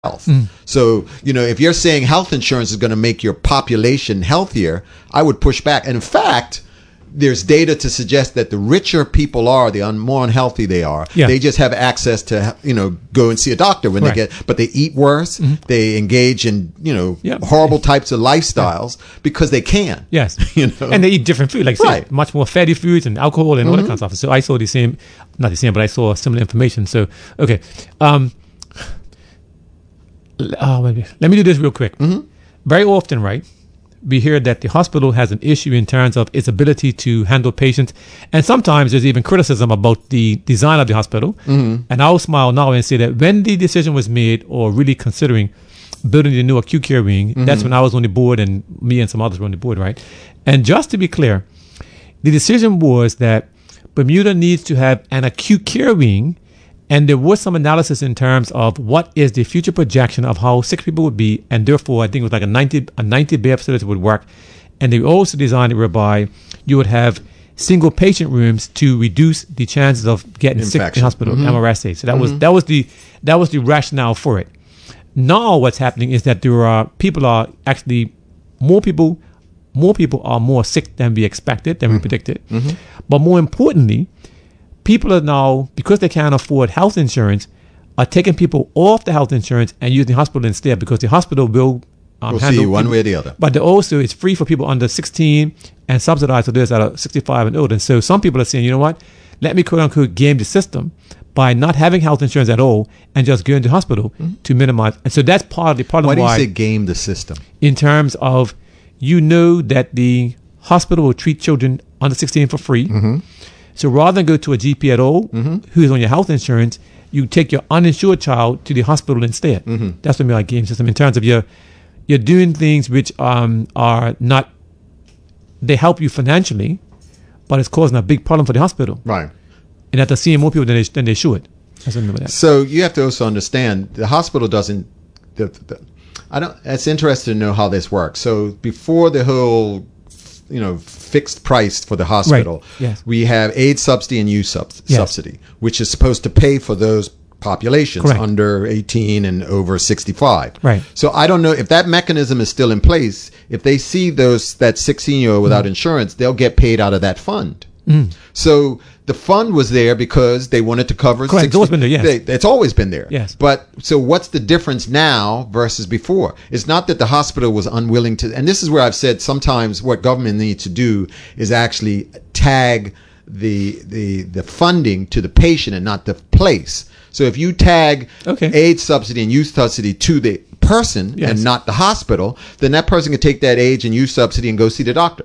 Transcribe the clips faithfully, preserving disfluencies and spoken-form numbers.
health. Mm. So, you know, if you're saying health insurance is going to make your population healthier, I would push back. And in fact, there's data to suggest that the richer people are, the un- more unhealthy they are. Yeah. They just have access to, you know, go and see a doctor when right. they get, but they eat worse. Mm-hmm. They engage in, you know, yep. horrible types of lifestyles yeah. because they can. Yes. You know? And they eat different food, like right. say, much more fatty foods and alcohol and mm-hmm. all that kind of stuff. So I saw the same, not the same, but I saw similar information. So, okay. Um, oh, maybe. Let me do this real quick. Mm-hmm. Very often, right? We hear that the hospital has an issue in terms of its ability to handle patients. And sometimes there's even criticism about the design of the hospital. Mm-hmm. And I'll smile now and say that when the decision was made or really considering building the new acute care wing, mm-hmm. that's when I was on the board and me and some others were on the board, right? And just to be clear, the decision was that Bermuda needs to have an acute care wing. And there was some analysis in terms of what is the future projection of how sick people would be. And therefore, I think it was like a ninety, a ninety bed facility would work. And they also designed it whereby you would have single patient rooms to reduce the chances of getting Infection. sick in hospital, mm-hmm. M R S A. So that mm-hmm. was, that was the, that was the rationale for it. Now what's happening is that there are, people are actually, more people, more people are more sick than we expected, than mm-hmm. we predicted. Mm-hmm. But more importantly, people are now, because they can't afford health insurance, are taking people off the health insurance and using the hospital instead, because the hospital will um, we'll handle see you one people, way or the other. But also it's free for people under sixteen and subsidized for those that are sixty-five and older. And so some people are saying, you know what, let me quote unquote game the system by not having health insurance at all and just going to the hospital mm-hmm. to minimize. And so that's part of the problem. Why do you why, say game the system? In terms of, you know that the hospital will treat children under sixteen for free. Mm-hmm. So rather than go to a G P at all, mm-hmm. who's on your health insurance, you take your uninsured child to the hospital instead. Mm-hmm. That's what I mean by game system. In terms of your, you're doing things which um, are not, they help you financially, but it's causing a big problem for the hospital. Right. And that they're seeing more people than they, than they should. That's what I mean by that. So you have to also understand, the hospital doesn't, the, the, I don't, it's interesting to know how this works. So before the whole, you know, fixed price for the hospital, right. yes. we have aid subsidy and use sub- yes. subsidy, which is supposed to pay for those populations Correct. under eighteen and over sixty-five. Right. So I don't know if that mechanism is still in place. If they see those, that sixteen year old without mm. insurance, they'll get paid out of that fund. Mm. So the fund was there because they wanted to cover. Correct. It's always been there. Yes. They, it's always been there. Yes. But so what's the difference now versus before? It's not that the hospital was unwilling to, and this is where I've said sometimes what government needs to do is actually tag the the the funding to the patient and not the place. So if you tag okay. aid subsidy and youth subsidy to the person yes. and not the hospital, then that person can take that age and youth subsidy and go see the doctor.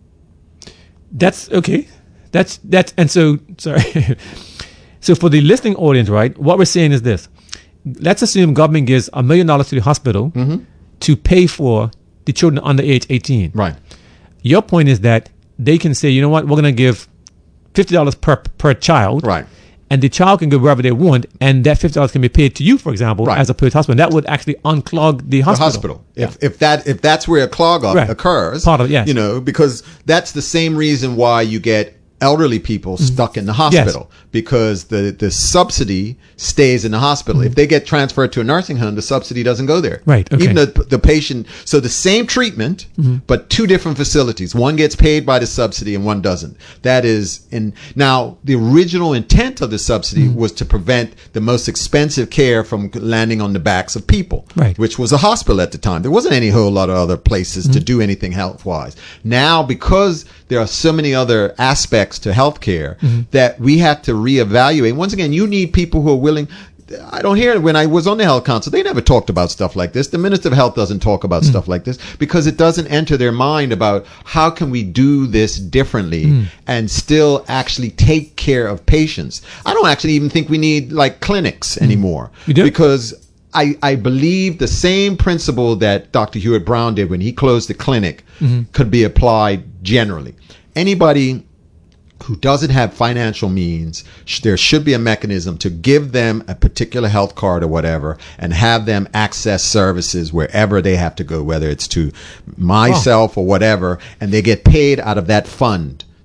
That's okay. That's that's and so sorry. So for the listening audience, right? What we're saying is this: let's assume government gives a million dollars to the hospital mm-hmm. to pay for the children under age eighteen. Right. Your point is that they can say, you know what, we're going to give fifty dollars per per child. Right. And the child can go wherever they want, and that fifty dollars can be paid to you, for example, right. as opposed to hospital. That would actually unclog the hospital. The hospital. If yeah. if that if that's where a clog up right. occurs, part of it, yes. you know, because that's the same reason why you get elderly people mm-hmm. stuck in the hospital yes. because the, the subsidy stays in the hospital. Mm-hmm. If they get transferred to a nursing home, the subsidy doesn't go there. Right. Okay. Even though the patient, so the same treatment, mm-hmm. but two different facilities. One gets paid by the subsidy and one doesn't. That is in, now the original intent of the subsidy mm-hmm. was to prevent the most expensive care from landing on the backs of people, right. which was a hospital at the time. There wasn't any whole lot of other places mm-hmm. to do anything health wise. Now, because there are so many other aspects to healthcare mm-hmm. that we have to reevaluate. Once again, you need people who are willing. I don't hear, when I was on the health council, they never talked about stuff like this. The Minister of Health doesn't talk about mm. stuff like this because it doesn't enter their mind about how can we do this differently mm. and still actually take care of patients. I don't actually even think we need like clinics mm. anymore you do? because I, I believe the same principle that Doctor Hewitt Brown did when he closed the clinic mm-hmm. could be applied generally. Anybody who doesn't have financial means, sh- there should be a mechanism to give them a particular health card or whatever and have them access services wherever they have to go, whether it's to myself oh. or whatever, and they get paid out of that fund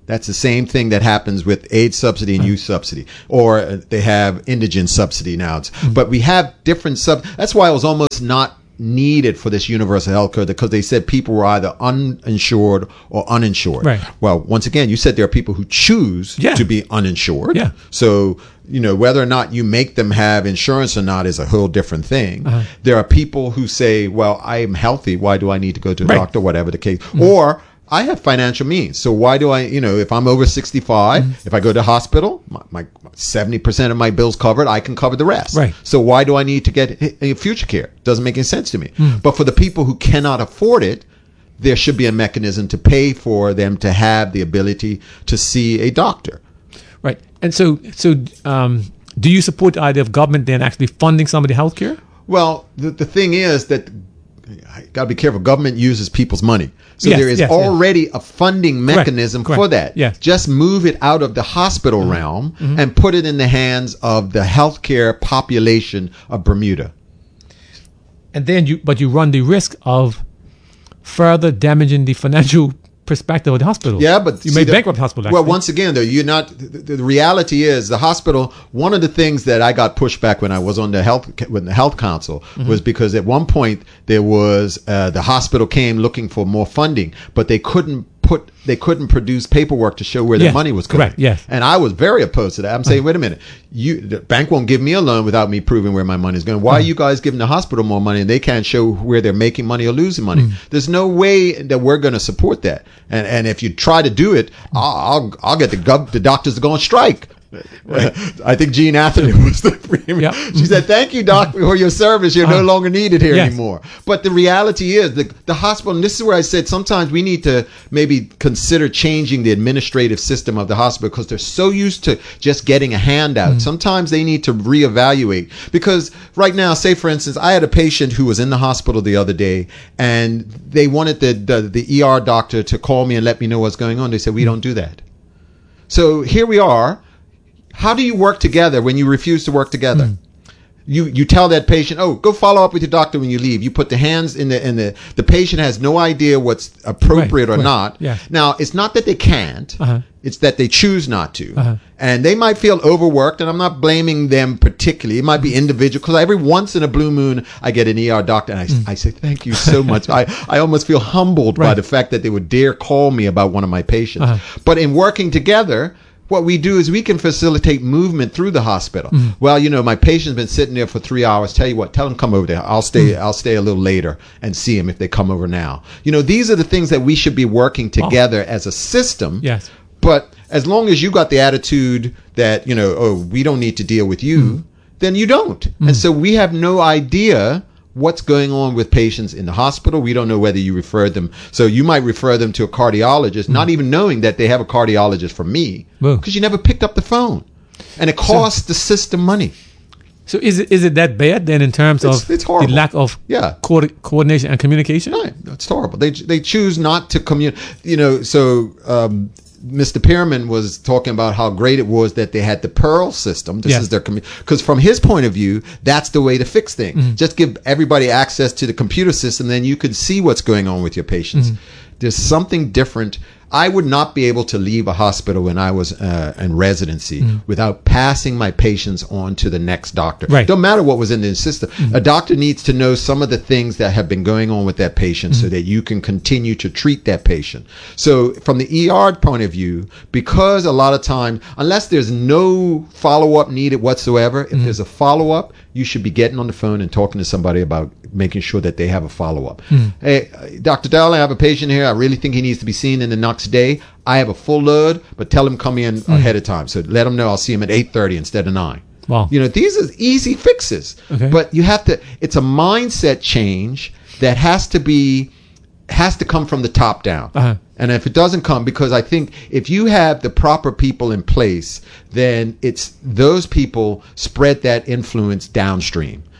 That's the same thing that happens with AIDS subsidy and youth subsidy, or uh, they have indigent subsidy now. Mm-hmm. But we have different sub. That's why it was almost not needed for this universal health care, because they said people were either uninsured or uninsured. Right. Well, once again, you said there are people who choose yeah. to be uninsured. Yeah. So, you know, whether or not you make them have insurance or not is a whole different thing. Uh-huh. There are people who say, well, I am healthy. Why do I need to go to a right. doctor, whatever the case? Mm-hmm. Or I have financial means. So why do I, you know, if I'm over sixty-five, mm-hmm. if I go to hospital, my, my seventy percent of my bills covered, I can cover the rest. Right. So why do I need to get future care? Doesn't make any sense to me. Mm. But for the people who cannot afford it, there should be a mechanism to pay for them to have the ability to see a doctor. Right. And so, so um, do you support the idea of government then actually funding some of the health care? Well, the, the thing is that I got to be careful. Government uses people's money. So yes, there is yes, already yes. a funding mechanism correct, for correct. that. Yes. Just move it out of the hospital mm-hmm. realm mm-hmm. and put it in the hands of the healthcare population of Bermuda. And then you, but you run the risk of further damaging the financial perspective of the hospital. Yeah, but you may the, bankrupt the hospital. Actually. Well, once again, though, you're not. The, the reality is, the hospital. One of the things that I got pushed back when I was on the health with the health council mm-hmm. was because at one point there was uh, the hospital came looking for more funding, but they couldn't put they couldn't produce paperwork to show where yes, their money was going. Correct. Yes. And I was very opposed to that. I'm saying, uh-huh. wait a minute, you the bank won't give me a loan without me proving where my money is going. Why uh-huh. are you guys giving the hospital more money and they can't show where they're making money or losing money? Mm. There's no way that we're going to support that. And and if you try to do it, I'll I'll, I'll get the gov- the doctors to go on strike. Right. I think Jean Atherton was the premier. Yep. She said, thank you, doc, for your service. You're uh, no longer needed here yes. anymore. But the reality is the, the hospital, and this is where I said sometimes we need to maybe consider changing the administrative system of the hospital because they're so used to just getting a handout. Mm. Sometimes they need to reevaluate because right now, say, for instance, I had a patient who was in the hospital the other day and they wanted the, the, the E R doctor to call me and let me know what's going on. They said, we don't do that. So here we are. How do you work together when you refuse to work together? Mm. You you tell that patient, oh, go follow up with your doctor when you leave. You put the hands in the in the the patient has no idea what's appropriate right, or right. not. Yeah. Now it's not that they can't; uh-huh. it's that they choose not to, uh-huh. and they might feel overworked. And I'm not blaming them particularly. It might be individual because every once in a blue moon I get an E R doctor and I, mm. I say thank you so much. I I almost feel humbled right. by the fact that they would dare call me about one of my patients. Uh-huh. But in working together, what we do is we can facilitate movement through the hospital. Mm. Well, you know, my patient's been sitting there for three hours. Tell you what, tell them come over there. I'll stay. Mm. I'll stay a little later and see them if they come over now. You know, these are the things that we should be working together oh. as a system. Yes. But as long as you got the attitude that, you know, oh, we don't need to deal with you, mm. then you don't. Mm. And so we have no idea what's going on with patients in the hospital. We don't know whether you referred them. So you might refer them to a cardiologist, mm. not even knowing that they have a cardiologist from me because you never picked up the phone. And it costs so, the system money. So is it is it that bad then in terms it's, of it's the lack of yeah. co- coordination and communication? Right. It's horrible. They they choose not to communicate. You know, so um, Mister Pearman was talking about how great it was that they had the Pearl system. This yeah. is their because from his point of view, that's the way to fix things. Mm-hmm. Just give everybody access to the computer system, then you can see what's going on with your patients. Mm-hmm. There's something different. I would not be able to leave a hospital when I was uh, in residency mm-hmm. without passing my patients on to the next doctor. Right. Don't matter what was in the system. Mm-hmm. A doctor needs to know some of the things that have been going on with that patient mm-hmm. so that you can continue to treat that patient. So from the E R point of view, because a lot of times, unless there's no follow-up needed whatsoever, if mm-hmm. there's a follow-up, you should be getting on the phone and talking to somebody about making sure that they have a follow-up. Mm. Hey, Doctor Dowell, I have a patient here. I really think he needs to be seen in the next day. I have a full load, but tell him come in mm. ahead of time. So let him know I'll see him at eight thirty instead of nine. Wow. You know, these are easy fixes. Okay. But you have to, it's a mindset change that has to be, has to come from the top down. Uh-huh. And if it doesn't come, because I think if you have the proper people in place, then it's those people spread that influence downstream.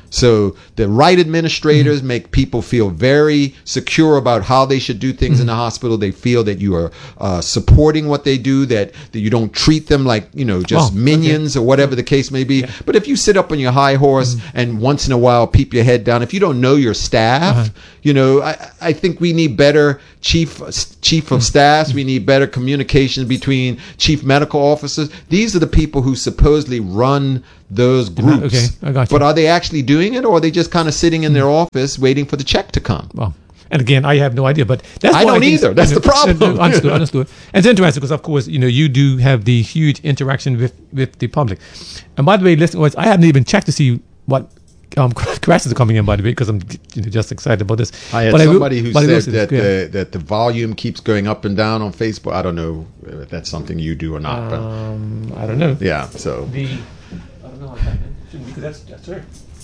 So the right administrators mm-hmm. make people feel very secure about how they should do things mm-hmm. in the hospital. They feel that you are uh, supporting what they do, that, that you don't treat them like, you know, just oh, minions okay. or whatever the case may be. Yeah. But if you sit up on your high horse mm-hmm. and once in a while peep your head down, if you don't know your staff, uh-huh. you know, I, I think we need better chief chief of staffs. We need better communication between chief medical officers. These are the people who supposedly run those groups. Okay, I got you. But are they actually doing it, or are they just kind of sitting in their office waiting for the check to come? Well, and again, I have no idea, but that's I don't I either. That's the problem. Understood, understood. And it's interesting because, of course, you know, you do have the huge interaction with, with the public. And by the way, listen, I haven't even checked to see what um, questions are coming in, by the way, because I'm you know, just excited about this. I had but somebody I will, who said that the, that the volume keeps going up and down on Facebook. I don't know if that's something you do or not. Um, but I don't know. Yeah, so. The, I don't know. It shouldn't be, because that's, that's right.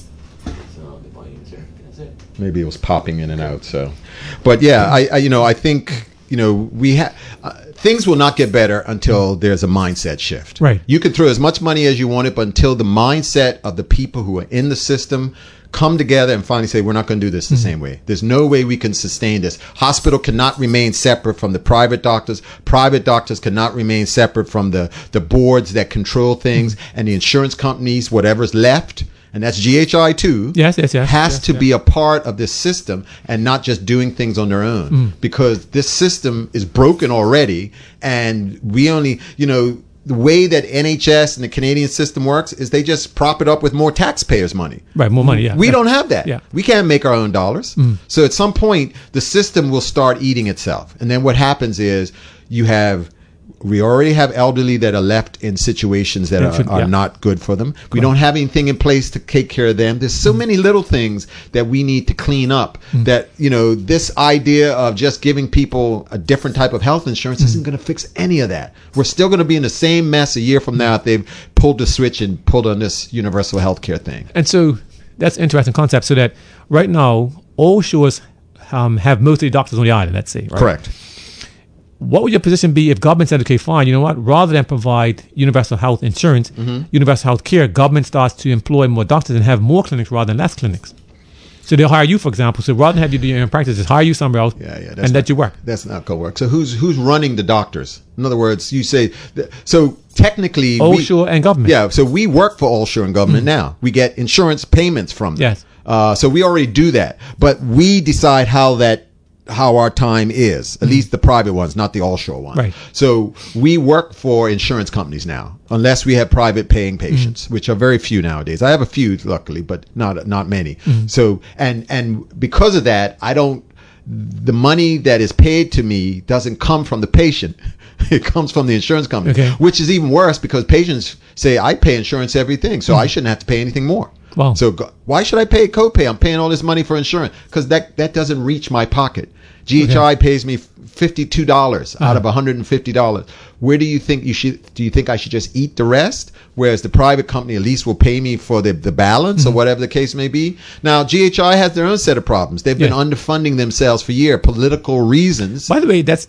So the volume's here. That's it. Maybe it was popping in and out. So, but yeah, I, I you know I think you know we have uh, things will not get better until there's a mindset shift. Right. You can throw as much money as you want it, but until the mindset of the people who are in the system come together and finally say, we're not going to do this the mm-hmm. same way. There's no way we can sustain this. Hospital cannot remain separate from the private doctors. Private doctors cannot remain separate from the, the boards that control things mm-hmm. and the insurance companies, whatever's left. And that's G H I too. Yes, yes, yes. Has yes, to yes. be a part of this system and not just doing things on their own mm. because this system is broken already. And we only, you know, the way that N H S and the Canadian system works is they just prop it up with more taxpayers' money. Right, more money, yeah. We yeah. don't have that. Yeah. We can't make our own dollars. Mm. So at some point, the system will start eating itself. And then what happens is you have, we already have elderly that are left in situations that are, are yeah. not good for them. We don't have anything in place to take care of them. There's so mm. many little things that we need to clean up mm. that, you know, this idea of just giving people a different type of health insurance mm. isn't going to fix any of that. We're still going to be in the same mess a year from now if they've pulled the switch and pulled on this universal health care thing. And so that's an interesting concept. So that right now, all shores um, have mostly doctors on the island, let's say. Right? Correct. What would your position be if government said, okay, fine, you know what, rather than provide universal health insurance, mm-hmm. universal health care, government starts to employ more doctors and have more clinics rather than less clinics? So they'll hire you, for example. So rather than have you do your own practice, just hire you somewhere else yeah, yeah, and not, let you work. That's not going to work. So who's who's running the doctors? In other words, you say, th- so technically... Allshore and government. Yeah, so we work for Allshore and government mm-hmm. now. We get insurance payments from them. Yes. Uh, so we already do that. But we decide how that how our time is, at mm-hmm. least the private ones, not the Allshore one. Right. So we work for insurance companies now, unless we have private paying patients, mm-hmm. which are very few nowadays. I have a few, luckily, but not not many. Mm-hmm. So and and because of that, I don't. The money that is paid to me doesn't come from the patient. It comes from the insurance company, okay. which is even worse because patients say, I pay insurance everything, so mm-hmm. I shouldn't have to pay anything more. Wow. So go, why should I pay copay? I'm paying all this money for insurance because that, that doesn't reach my pocket. G H I okay. pays me fifty-two dollars uh-huh. out of one hundred fifty dollars. Where do you think you should? Do you think I should just eat the rest? Whereas the private company at least will pay me for the, the balance mm-hmm. or whatever the case may be. Now, G H I has their own set of problems. They've been yeah. underfunding themselves for years, political reasons. By the way, that's...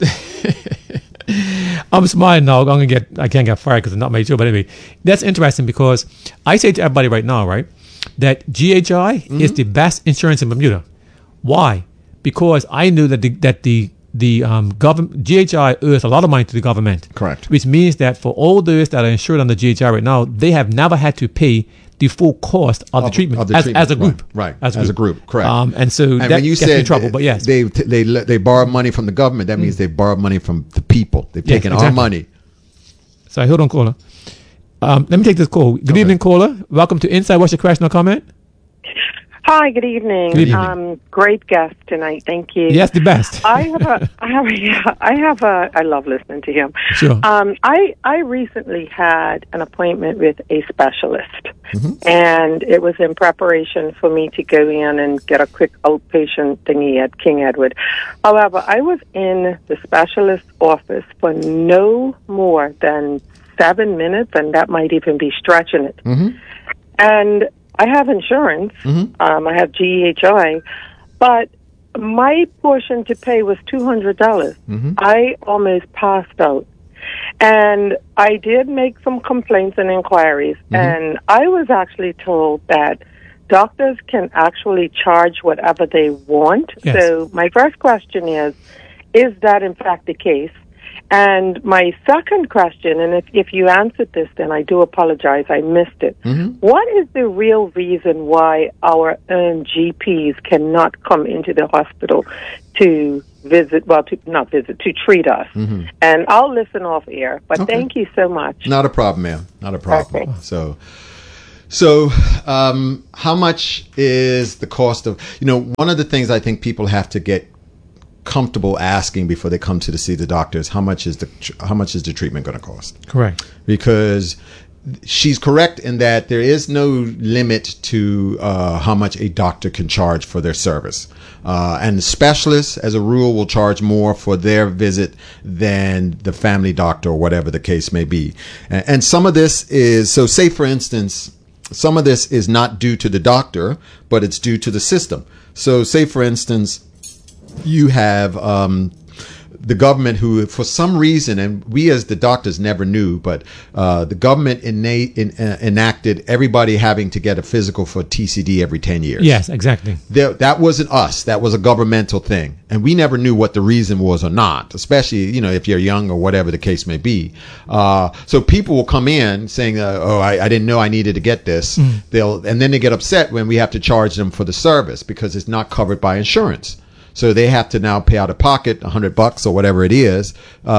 I'm smiling now. I'm gonna get. I can't get fired because it's not my show. But anyway, that's interesting because I say to everybody right now, right, that G H I mm-hmm. is the best insurance in Bermuda. Why? Because I knew that the that the the um, government G H I owes a lot of money to the government. Correct. Which means that for all those that are insured under G H I right now, they have never had to pay the full cost of, of the treatment, of the as, treatment. as a group. Right. right. As, a as group. a group. Correct. Um, and so and that when you gets said me in trouble. But yes, they they they borrow money from the government. That means mm. they borrow money from the people. They've yes, taken exactly. our money. Sorry, hold on, caller. Um, let me take this call. Good okay. evening, caller. Welcome to Inside. What's your question or comment? Hi, good evening. Good evening. Um, great guest tonight. Thank you. Yes, the best. I have a, I have a, yeah, I have a, I love listening to him. Sure. Um, I, I recently had an appointment with a specialist, mm-hmm. and it was in preparation for me to go in and get a quick outpatient thingy at King Edward. However, I was in the specialist's office for no more than seven minutes, and that might even be stretching it. Mm-hmm. And I have insurance. Mm-hmm. Um, I have G H I, but my portion to pay was two hundred dollars. Mm-hmm. I almost passed out. And I did make some complaints and inquiries, mm-hmm. and I was actually told that doctors can actually charge whatever they want. Yes. So my first question is, is that in fact the case? And my second question, and if, if you answered this, then I do apologize, I missed it. Mm-hmm. What is the real reason why our own G Ps cannot come into the hospital to visit, well, to not visit, to treat us? Mm-hmm. And I'll listen off air, but Okay. thank you so much. Not a problem, ma'am. Not a problem. Okay. So, so um, how much is the cost of, you know, one of the things I think people have to get comfortable asking before they come to the, see the doctor is how much is the how much is the treatment going to cost? Correct. Because she's correct in that there is no limit to uh, how much a doctor can charge for their service. Uh, and specialists, as a rule, will charge more for their visit than the family doctor or whatever the case may be. And, and some of this is, so say for instance, some of this is not due to the doctor, but it's due to the system. So say for instance, you have um, the government who, for some reason, and we as the doctors never knew, but uh, the government innate, in, uh, enacted everybody having to get a physical for T C D every ten years. Yes, exactly. There, that wasn't us. That was a governmental thing. And we never knew what the reason was or not, especially, you know, if you're young or whatever the case may be. Uh, so people will come in saying, uh, oh, I, I didn't know I needed to get this. Mm. They'll, and then they get upset when we have to charge them for the service because it's not covered by insurance. So they have to now pay out of pocket a hundred bucks or whatever it is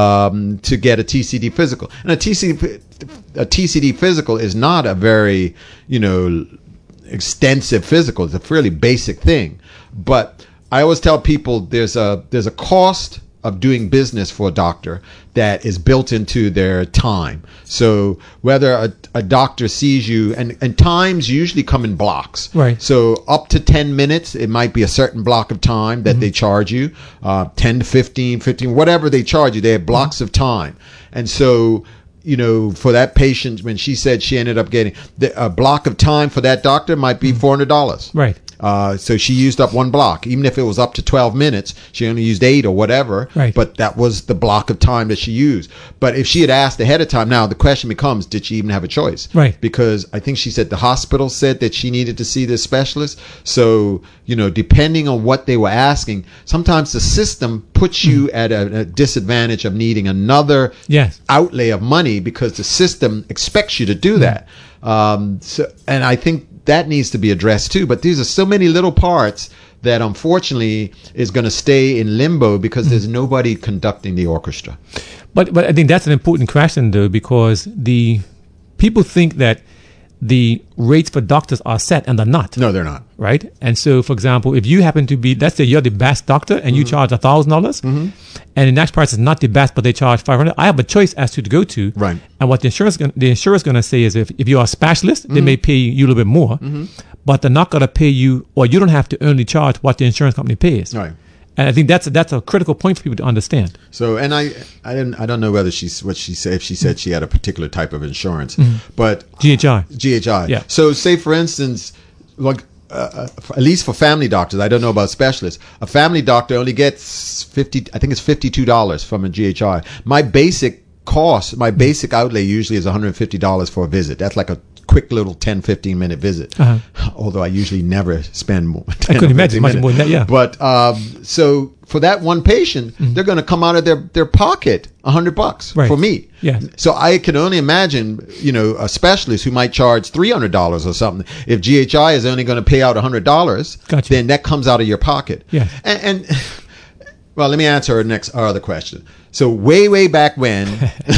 um, to get a T C D physical. And a T C D, a T C D physical is not a very, you know, extensive physical. It's a fairly basic thing. But I always tell people there's a there's a cost of doing business for a doctor that is built into their time. So whether a, a doctor sees you, and, and times usually come in blocks. Right. So up to ten minutes, it might be a certain block of time that mm-hmm. they charge you, uh, ten to fifteen, fifteen, whatever they charge you, they have blocks mm-hmm. of time. And so, you know, for that patient, when she said she ended up getting the, a block of time for that doctor might be mm-hmm. four hundred dollars. Right. Uh, so she used up one block. Even if it was up to twelve minutes, she only used eight or whatever. Right. But that was the block of time that she used. But if she had asked ahead of time, now the question becomes, did she even have a choice? Right. Because I think she said the hospital said that she needed to see this specialist. So, you know, depending on what they were asking, sometimes the system puts you mm. at a, a disadvantage of needing another yes. outlay of money because the system expects you to do mm. that. Um, so, and I think that needs to be addressed too. But these are so many little parts that unfortunately is going to stay in limbo because mm-hmm. there's nobody conducting the orchestra. But but I think that's an important question though, because the people think that the rates for doctors are set and they're not. No, they're not. Right? And so, for example, if you happen to be, let's say you're the best doctor and mm-hmm. you charge one thousand dollars mm-hmm. and the next price is not the best, but they charge five hundred dollars, I have a choice as to to go to. Right. And what the insurance the insurance going to say is if, if you are a specialist, mm-hmm. they may pay you a little bit more, mm-hmm. but they're not going to pay you, or you don't have to only charge what the insurance company pays. Right. And I think that's that's a critical point for people to understand. So, and I, I didn't, I don't know whether she's what she said. If she said she had a particular type of insurance, mm-hmm. but G H I, G H I. Yeah. So, say for instance, like uh, at least for family doctors, I don't know about specialists. A family doctor only gets fifty. I think it's fifty-two dollars from a G H I. My basic cost, my basic outlay usually is one hundred fifty dollars for a visit. That's like a quick little ten, fifteen minute visit. Uh-huh. Although I usually never spend more. I couldn't imagine much more than that, yeah. But um, so for that one patient, mm-hmm. they're going to come out of their, their pocket a hundred bucks right. for me. Yeah. So I can only imagine, you know, a specialist who might charge three hundred dollars or something. If G H I is only going to pay out a hundred dollars, gotcha. Then that comes out of your pocket. Yeah. And, and well, let me answer our next our other question. So way, way back when,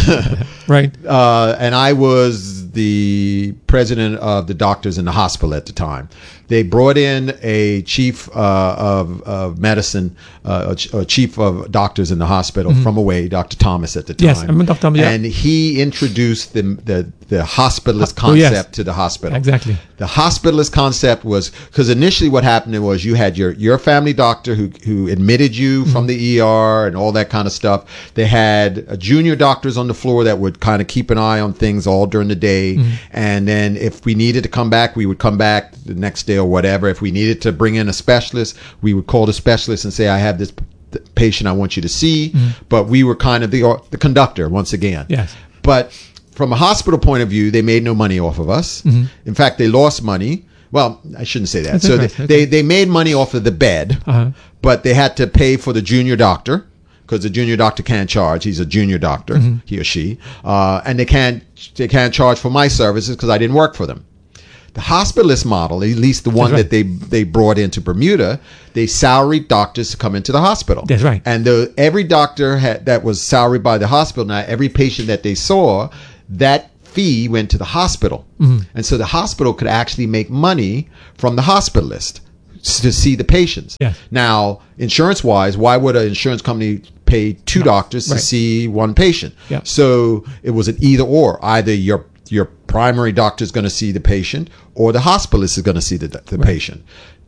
right? Uh, and I was the president of the doctors in the hospital at the time. They brought in a chief uh, of, of medicine, uh, a, a chief of doctors in the hospital mm-hmm. from away, Doctor Thomas at the time. Yes, I mean Doctor Thomas. Yeah. And he introduced the the, the hospitalist oh, concept yes. to the hospital. Exactly. The hospitalist concept was because initially what happened was you had your your family doctor who who admitted you mm-hmm. from the E R and all that kind of stuff. They had uh, junior doctors on the floor that would kind of keep an eye on things all during the day. Mm-hmm. And then if we needed to come back, we would come back the next day or whatever. If we needed to bring in a specialist, we would call the specialist and say, I have this p- patient I want you to see. Mm-hmm. But we were kind of the, or, the conductor once again. Yes. But from a hospital point of view, they made no money off of us. Mm-hmm. In fact, they lost money. Well, I shouldn't say that. That's so okay. they, Okay. they they made money off of the bed, Uh-huh. but they had to pay for the junior doctor because the junior doctor can't charge. He's a junior doctor, Mm-hmm. he or she, uh, and they can't they can't charge for my services because I didn't work for them. The hospitalist model, at least the one right. that they they brought into Bermuda, they salaried doctors to come into the hospital. That's right. And the, every doctor had, that was salaried by the hospital, now every patient that they saw, that fee went to the hospital. Mm-hmm. And so the hospital could actually make money from the hospitalist to see the patients. Yes. Now, insurance-wise, why would an insurance company pay two doctors to Right. see one patient? Yeah. So it was an either or. Either your your primary doctor is going to see the patient or the hospitalist is going to see the, the Right. patient.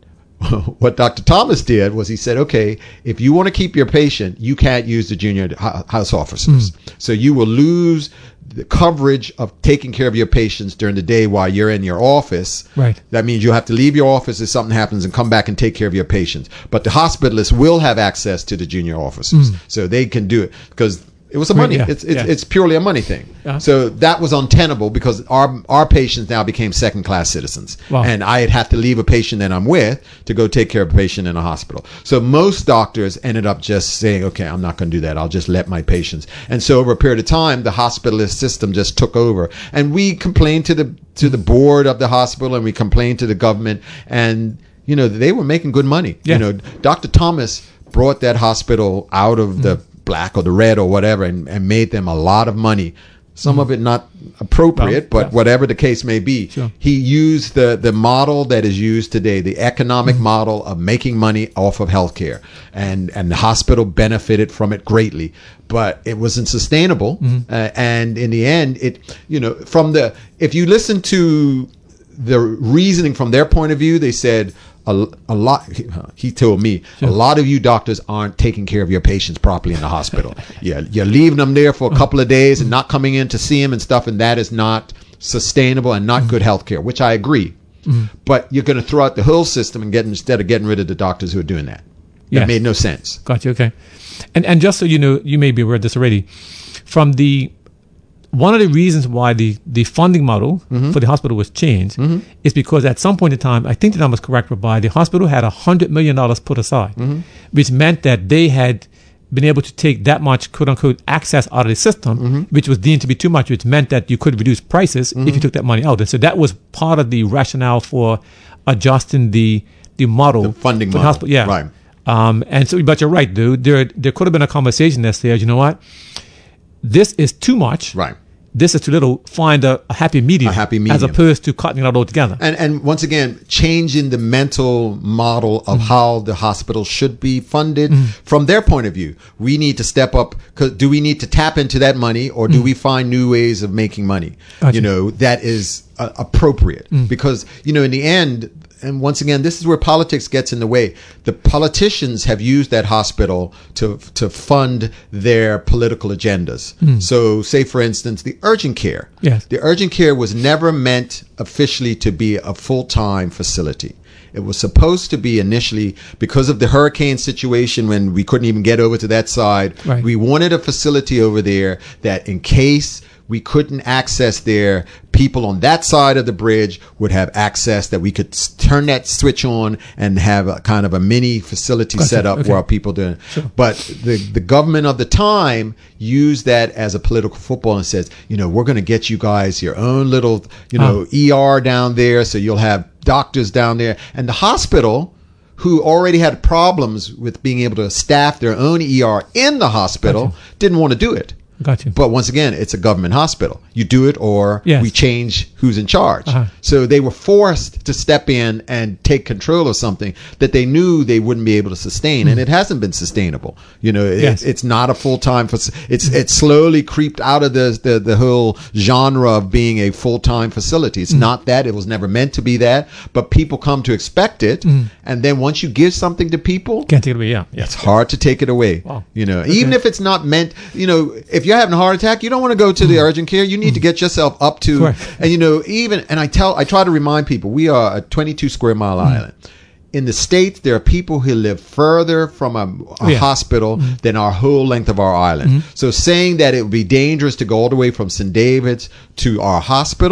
What Doctor Thomas did was he said, okay, if you want to keep your patient, you can't use the junior ho- house officers. Mm. So you will lose the coverage of taking care of your patients during the day while you're in your office. Right. That means you'll have to leave your office if something happens and come back and take care of your patients. But the hospitalists will have access to the junior officers. So they can do it because it was a Right, money. yeah, It's it's, yeah. it's purely a money thing. Uh-huh. So that was untenable because our our patients now became second class citizens, Wow. and I'd have to leave a patient that I'm with to go take care of a patient in a hospital. So most doctors ended up just saying, "Okay, I'm not going to do that. I'll just let my patients." And so over a period of time, the hospitalist system just took over, and we complained to the to the board of the hospital, and we complained to the government, and you know they were making good money. Yeah. You know, Doctor Thomas brought that hospital out of the black or the red or whatever and, and made them a lot of money. Some of it not appropriate, Well, but yeah. whatever the case may be. Sure. He used the, the model that is used today, the economic model of making money off of healthcare. And, and the hospital benefited from it greatly, but it wasn't sustainable. Uh, and in the end, it, you know, from the, if you listen to the reasoning from their point of view, they said, A, a lot. He told me a lot of you doctors aren't taking care of your patients properly in the hospital. Yeah, you're leaving them there for a couple of days and not coming in to see them and stuff, and that is not sustainable and not good health care. Which I agree. But you're going to throw out the whole system and get instead of getting rid of the doctors who are doing that. That Yes. made no sense. Gotcha. Okay. And and just so you know, you may be aware of this already. From the one of the reasons why the, the funding model Mm-hmm. for the hospital was changed is because at some point in time, I think the number is correct, whereby the hospital had a hundred million dollars put aside, Mm-hmm. which meant that they had been able to take that much quote unquote access out of the system, Mm-hmm. which was deemed to be too much, which meant that you could reduce prices if you took that money out. And so that was part of the rationale for adjusting the the model, The funding for the model. hospital. Yeah. Right. Um, and so, but you're right, dude. There, there could have been a conversation that says, you know what, this is too much. Right. This is too little. Find a, a happy medium. A happy as medium. opposed to cutting it out altogether. And and once again, changing the mental model of how the hospital should be funded from their point of view. We need to step up. 'Cause do we need to tap into that money, or do we find new ways of making money? Gotcha. You know, that is uh, appropriate because you know in the end. And once again, this is where politics gets in the way. The politicians have used that hospital to to fund their political agendas. So, say for instance, the urgent care. Yes. The urgent care was never meant officially to be a full-time facility. It was supposed to be initially, because of the hurricane situation when we couldn't even get over to that side, Right. we wanted a facility over there that in case we couldn't access there, people on that side of the bridge would have access, that we could s- turn that switch on and have a kind of a mini facility Gotcha. set up Okay. where people do. But the, the government of the time used that as a political football and says, you know, we're going to get you guys your own little, you know, E R down there. So you'll have doctors down there. And the hospital, who already had problems with being able to staff their own E R in the hospital, Gotcha. didn't want to do it. Got you. But once again, it's a government hospital. You do it or Yes. we change who's in charge. Uh-huh. So they were forced to step in and take control of something that they knew they wouldn't be able to sustain. And it hasn't been sustainable. You know, it, Yes. it's not a full-time, fac- it's, it's slowly creeped out of the, the, the whole genre of being a full-time facility. It's not that. It was never meant to be that, but people come to expect it. And then once you give something to people, Can't take it away. Yeah. Yeah. it's hard to take it away. Wow. You know, even if it's not meant, you know, if you're having a heart attack, you don't want to go to the urgent care. You need to get yourself up to, Correct. and you know, even, and I tell, I try to remind people, we are a twenty-two square mile island. In the States, there are people who live further from a, a Yeah. hospital than our whole length of our island. So saying that it would be dangerous to go all the way from Saint David's to our hospital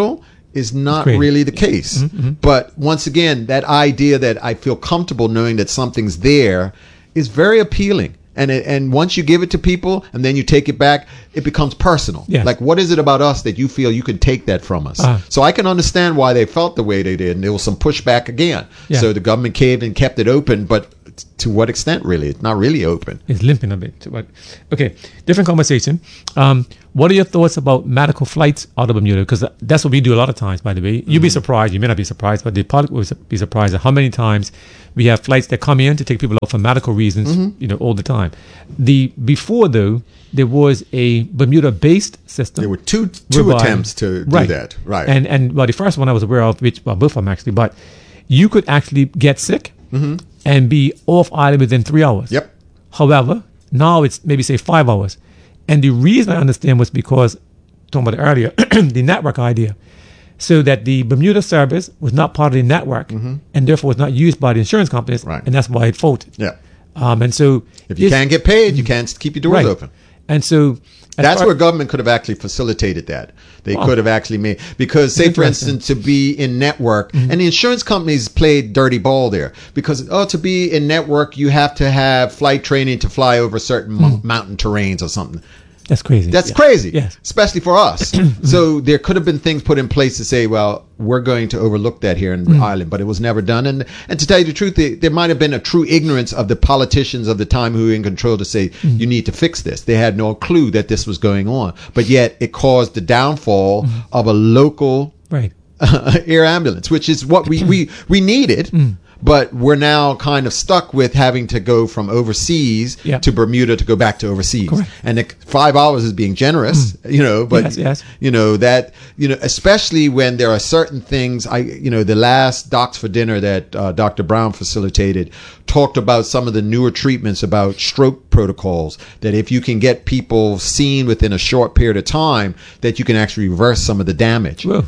is not really the case. Mm-hmm. But once again, that idea that I feel comfortable knowing that something's there is very appealing. And it, and once you give it to people and then you take it back, it becomes personal. Yeah. Like, what is it about us that you feel you can take that from us? Uh, so I can understand why they felt the way they did. And there was some pushback again. Yeah. So the government caved and kept it open. But to what extent, really? It's not really open. It's limping a bit. But okay, different conversation. Um, what are your thoughts about medical flights out of Bermuda? Because that's what we do a lot of times, by the way. You'd mm-hmm. be surprised. You may not be surprised, but the public will be surprised at how many times we have flights that come in to take people out for medical reasons, mm-hmm. you know, all the time. The before, though, there was a Bermuda-based system. There were two two whereby, attempts to do right. that. Right. And, and well, the first one I was aware of, which, well, both of them actually, but you could actually get sick mm-hmm. and be off island within three hours. Yep. However, now it's maybe, say, five hours. And the reason I understand was because, talking about it earlier, the network idea. So that the Bermuda service was not part of the network mm-hmm. and therefore was not used by the insurance companies. Right. And that's why it folded. Yeah. Um, and so if you can't get paid, you can't keep your doors right. open. And so that's where government could have actually facilitated that. They wow. could have actually made, because say for instance, to be in network mm-hmm. and the insurance companies played dirty ball there because, oh, to be in network, you have to have flight training to fly over certain mm. m- mountain terrains or something. That's crazy. That's yeah. crazy, yes. especially for us. So there could have been things put in place to say, well, we're going to overlook that here in mm. Ireland, but it was never done. And and to tell you the truth, they, there might have been a true ignorance of the politicians of the time who were in control to say, mm. you need to fix this. They had no clue that this was going on. But yet it caused the downfall mm. of a local right. uh, air ambulance, which is what we, we, we needed. Mm. But we're now kind of stuck with having to go from overseas yep. to Bermuda to go back to overseas. Correct. And the five hours is being generous, mm. you know, but, yes, yes. you know, that, you know, especially when there are certain things, I, you know, the last Docs for Dinner that uh, Doctor Brown facilitated talked about some of the newer treatments about stroke protocols, that if you can get people seen within a short period of time, that you can actually reverse some of the damage. Whoa.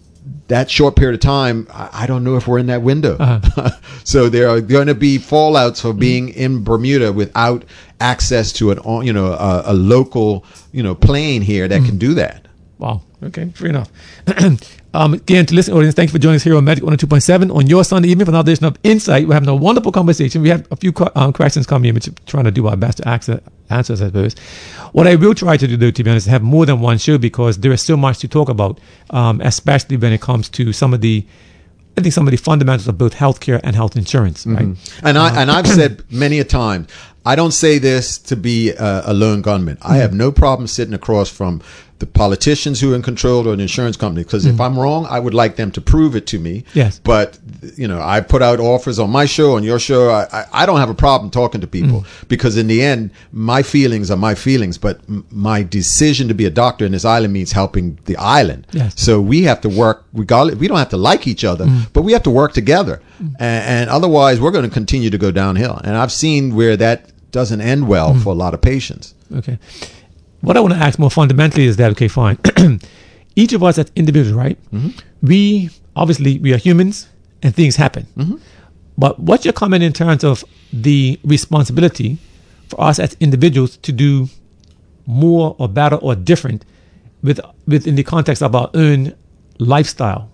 That short period of time, I don't know if we're in that window. Uh-huh. So there are going to be fallouts for being in Bermuda without access to an, you know, a, a local, you know, plane here that mm. can do that. Wow. Okay. Fair enough. um, again, to listen, audience, thank you for joining us here on Magic one oh two point seven on your Sunday evening for another edition of Insight. We're having a wonderful conversation. We have a few um, questions coming in, which we're trying to do our best to answer, answers, I suppose. What I will try to do, to be honest, is have more than one show because there is so much to talk about, um, especially when it comes to some of the, I think some of the fundamentals of both healthcare and health insurance. Right? Mm-hmm. And I and I've said many a time, I don't say this to be a, a lone gunman. Mm-hmm. I have no problem sitting across from the politicians who are in control or an insurance company, because mm-hmm. if I'm wrong, I would like them to prove it to me. Yes. But, you know, I put out offers on my show, on your show. I, I, I don't have a problem talking to people mm-hmm. because in the end, my feelings are my feelings, but m- my decision to be a doctor in this island means helping the island. Yes. So we have to work regardless. We don't have to like each other, mm-hmm. but we have to work together. Mm-hmm. And, and otherwise, we're going to continue to go downhill. And I've seen where that doesn't end well mm-hmm. for a lot of patients. Okay. What I want to ask more fundamentally is that, okay, fine. Each of us as individuals, right? Mm-hmm. We, obviously, we are humans and things happen. Mm-hmm. But what's your comment in terms of the responsibility for us as individuals to do more or better or different with within the context of our own lifestyle?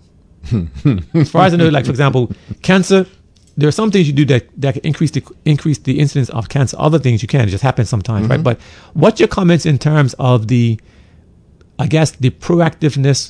As far as I know, like, for example, cancer, there are some things you do that, that can increase the increase the incidence of cancer. Other things you can. It just happens sometimes, mm-hmm. right? But what's your comments in terms of the, I guess, the proactiveness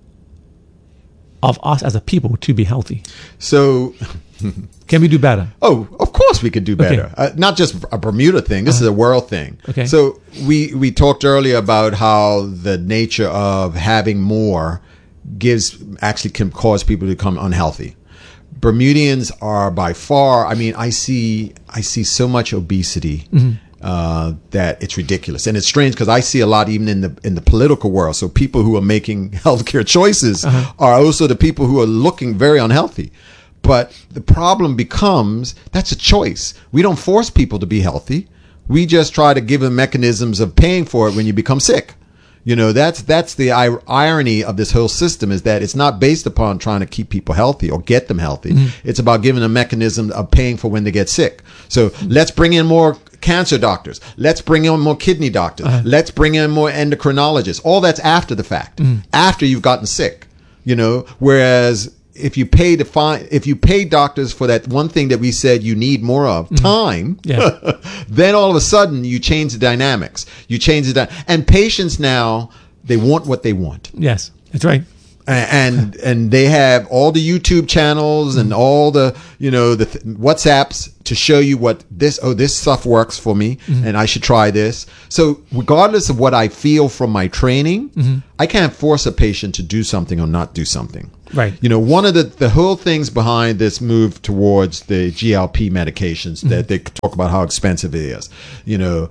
of us as a people to be healthy? So, can we do better? Oh, of course we could do better. Okay. Uh, not just a Bermuda thing. This uh-huh. is a world thing. Okay. So we we talked earlier about how the nature of having more gives actually can cause people to become unhealthy. Bermudians are by far, I mean, I see I see so much obesity mm-hmm. uh, that it's ridiculous. And it's strange because I see a lot even in the in the political world. So people who are making healthcare choices uh-huh. are also the people who are looking very unhealthy. But the problem becomes that's a choice. We don't force people to be healthy. We just try to give them mechanisms of paying for it when you become sick. You know, that's that's the I- irony of this whole system is that it's not based upon trying to keep people healthy or get them healthy. Mm-hmm. It's about giving them a mechanism of paying for when they get sick. So mm-hmm. let's bring in more cancer doctors. Let's bring in more kidney doctors. Uh-huh. Let's bring in more endocrinologists. All that's after the fact, mm-hmm. after you've gotten sick. You know, whereas if you pay to find, if you pay doctors for that one thing that we said you need more of, mm-hmm. time, yeah. then all of a sudden you change the dynamics. You change the dy- and patients now, they want what they want. Yes, that's right. And and they have all the YouTube channels and all the, you know, the th- WhatsApps to show you what this, oh, this stuff works for me mm-hmm. and I should try this. So regardless of what I feel from my training, mm-hmm. I can't force a patient to do something or not do something. Right. You know, one of the, the whole things behind this move towards the G L P medications mm-hmm. that they talk about how expensive it is, you know,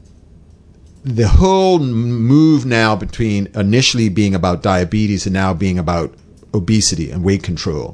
the whole move now between initially being about diabetes and now being about obesity and weight control,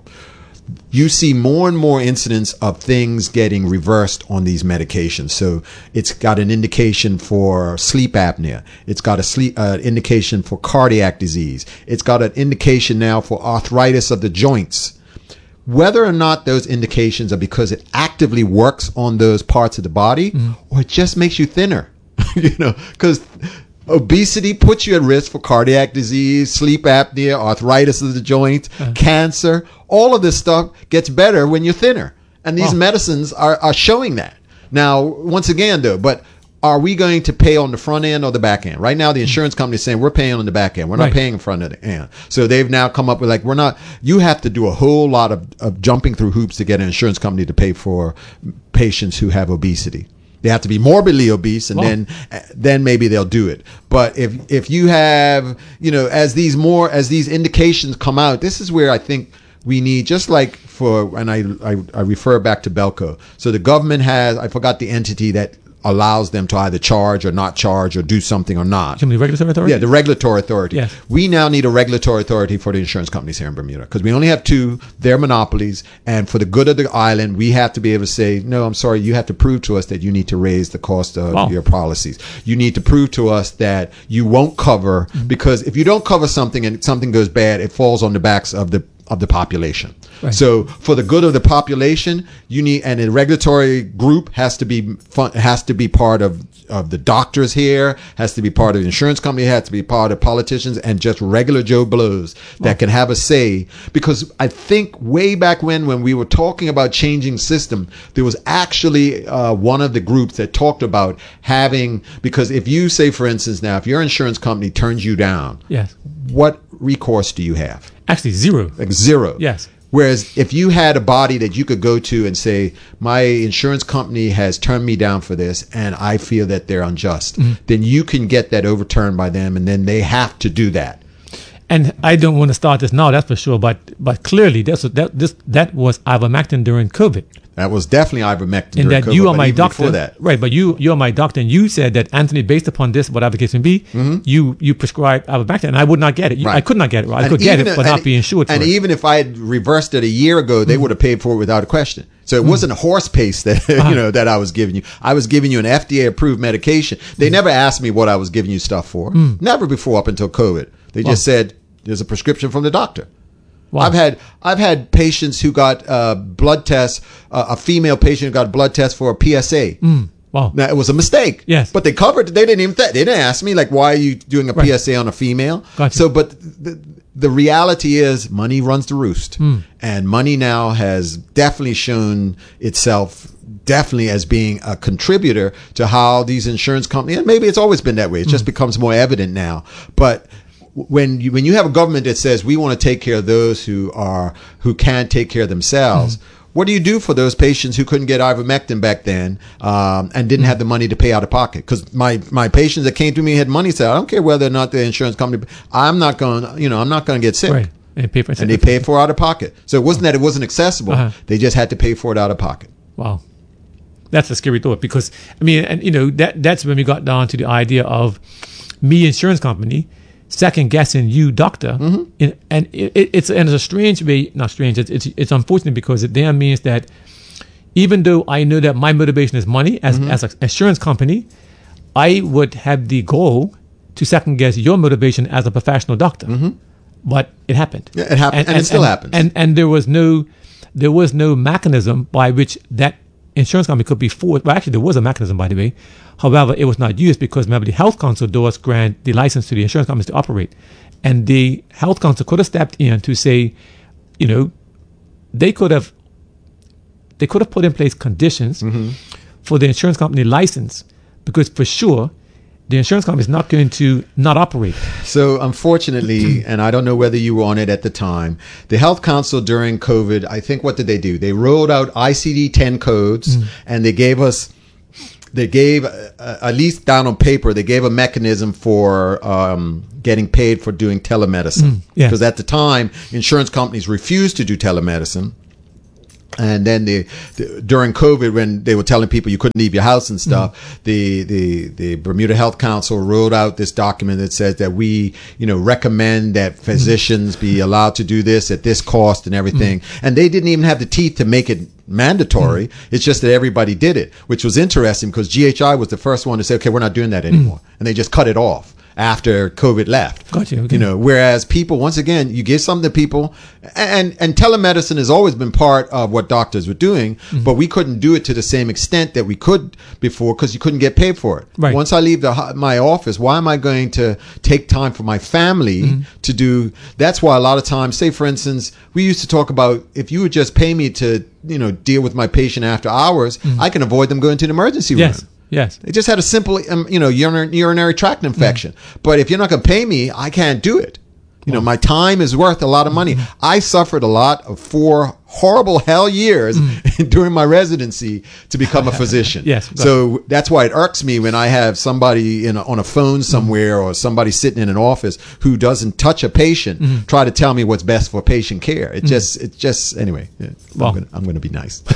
you see more and more incidents of things getting reversed on these medications. So it's got an indication for sleep apnea. It's got a sleep uh, indication for cardiac disease. It's got an indication now for arthritis of the joints. Whether or not those indications are because it actively works on those parts of the body mm. or it just makes you thinner. You know, because obesity puts you at risk for cardiac disease, sleep apnea, arthritis of the joint, uh-huh. cancer. All of this stuff gets better when you're thinner. And these wow. medicines are, are showing that. Now, once again, though, but are we going to pay on the front end or the back end? Right now, the insurance company is saying we're paying on the back end. We're not right. paying in front of the end. So they've now come up with like, we're not, you have to do a whole lot of, of jumping through hoops to get an insurance company to pay for patients who have obesity. They have to be morbidly obese, and oh. then then maybe they'll do it. But if if you have, you know, as these more as these indications come out, this is where I think we need, just like for, and I I, I refer back to Belco. So the government has, I forgot the entity that allows them to either charge or not charge or do something or not. The regulatory authority? Yeah, the regulatory authority. Yes. We now need a regulatory authority for the insurance companies here in Bermuda because we only have two. They're monopolies. And for the good of the island, we have to be able to say, no, I'm sorry, you have to prove to us that you need to raise the cost of wow. your policies. You need to prove to us that you won't cover, mm-hmm. because if you don't cover something and something goes bad, it falls on the backs of the of the population. Right. So for the good of the population, you need, and a regulatory group has to be fun, has to be part of, of the doctors here, has to be part of the insurance company, has to be part of politicians and just regular Joe Blows that oh. can have a say. Because I think way back when, when we were talking about changing system, there was actually uh, one of the groups that talked about having, because if you say, for instance, now, if your insurance company turns you down, yes. what recourse do you have? Actually, zero. Like zero. Yes. Whereas if you had a body that you could go to and say, my insurance company has turned me down for this and I feel that they're unjust, mm-hmm. then you can get that overturned by them and then they have to do that. And I don't want to start this now, that's for sure, but but clearly that's, that this that was ivermectin during COVID. That was definitely ivermectin and during that COVID. You are my doctor, that. Right? But you you are my doctor, and you said that, Anthony, based upon this, whatever the case may be, mm-hmm. you you prescribed ivermectin, and I would not get it. You, right. I could not get it. I and could get it, if, but not be insured. And for even it. if I had reversed it a year ago, they mm-hmm. would have paid for it without a question. So it mm-hmm. wasn't a horse paste that uh-huh. you know that I was giving you. I was giving you an F D A approved medication. They mm-hmm. never asked me what I was giving you stuff for. Mm-hmm. Never before up until COVID. They wow. just said there's a prescription from the doctor. Wow. I've had I've had patients who got uh, blood tests. Uh, a female patient who got a blood test for a P S A. Mm. Wow. Now it was a mistake. Yes. But they covered. They didn't even. Th- they didn't ask me like, why are you doing a right. P S A on a female? Gotcha. So, but the the reality is, money runs the roost, mm. and money now has definitely shown itself definitely as being a contributor to how these insurance companies. And maybe it's always been that way. It mm. just becomes more evident now, but. When you when you have a government that says we want to take care of those who are who can't take care of themselves, mm-hmm. what do you do for those patients who couldn't get ivermectin back then um, and didn't mm-hmm. have the money to pay out of pocket? Because my my patients that came to me had money, said I don't care whether or not the insurance company, I'm not going, you know, I'm not going to get sick. Right. And, pay for and they paid for it out of pocket. So it wasn't that it wasn't accessible; uh-huh. they just had to pay for it out of pocket. Wow. That's a scary thought, because I mean, and you know, that that's when we got down to the idea of me insurance company second guessing you, doctor, mm-hmm. in, and it, it's and it's a strange way, not strange. It's it's, it's unfortunate, because it then means that even though I know that my motivation is money as mm-hmm. as an insurance company, I would have the goal to second guess your motivation as a professional doctor. Mm-hmm. But it happened. Yeah, it happened, and, and, and it still and, happens. And and there was no there was no mechanism by which that insurance company could be forced. Well, actually, there was a mechanism, by the way. However, it was not used because, remember, the Health Council does grant the license to the insurance companies to operate. and the health council could have stepped in to say, you know, they could have they could have put in place conditions mm-hmm. for the insurance company license, because for sure the insurance company is not going to not operate. So unfortunately, and I don't know whether you were on it at the time, the Health Council during COVID, I think, what did they do? They rolled out I C D ten codes mm. and they gave us, they gave, uh, at least down on paper, they gave a mechanism for um, getting paid for doing telemedicine. Mm, yeah. Because at the time, insurance companies refused to do telemedicine. And then the, the during COVID, when they were telling people you couldn't leave your house and stuff, mm-hmm. the, the, the Bermuda Health Council rolled out this document that says that we, you know, recommend that physicians mm-hmm. be allowed to do this at this cost and everything. Mm-hmm. And they didn't even have the teeth to make it mandatory. Mm-hmm. It's just that everybody did it, which was interesting because G H I was the first one to say, okay, we're not doing that anymore. Mm-hmm. And they just cut it off after COVID left. Gotcha, okay. You know, whereas people, once again, you give something to people, and and telemedicine has always been part of what doctors were doing, mm-hmm. but we couldn't do it to the same extent that we could before because you couldn't get paid for it. Right. Once I leave the my office, why am I going to take time for my family mm-hmm. to do? That's why a lot of times, say for instance, we used to talk about if you would just pay me to, you know, deal with my patient after hours, mm-hmm. I can avoid them going to the emergency yes. room. Yes. They just had a simple, um, you know, urinary, urinary tract infection. Mm. But if you're not going to pay me, I can't do it. You know, my time is worth a lot of money. Mm-hmm. I suffered a lot of four horrible hell years mm. during my residency to become a physician. Yes. So that's why it irks me when I have somebody in a, on a phone somewhere mm. or somebody sitting in an office who doesn't touch a patient mm. try to tell me what's best for patient care. It mm. just, it just, anyway, well, I'm gonna, I'm going to be nice.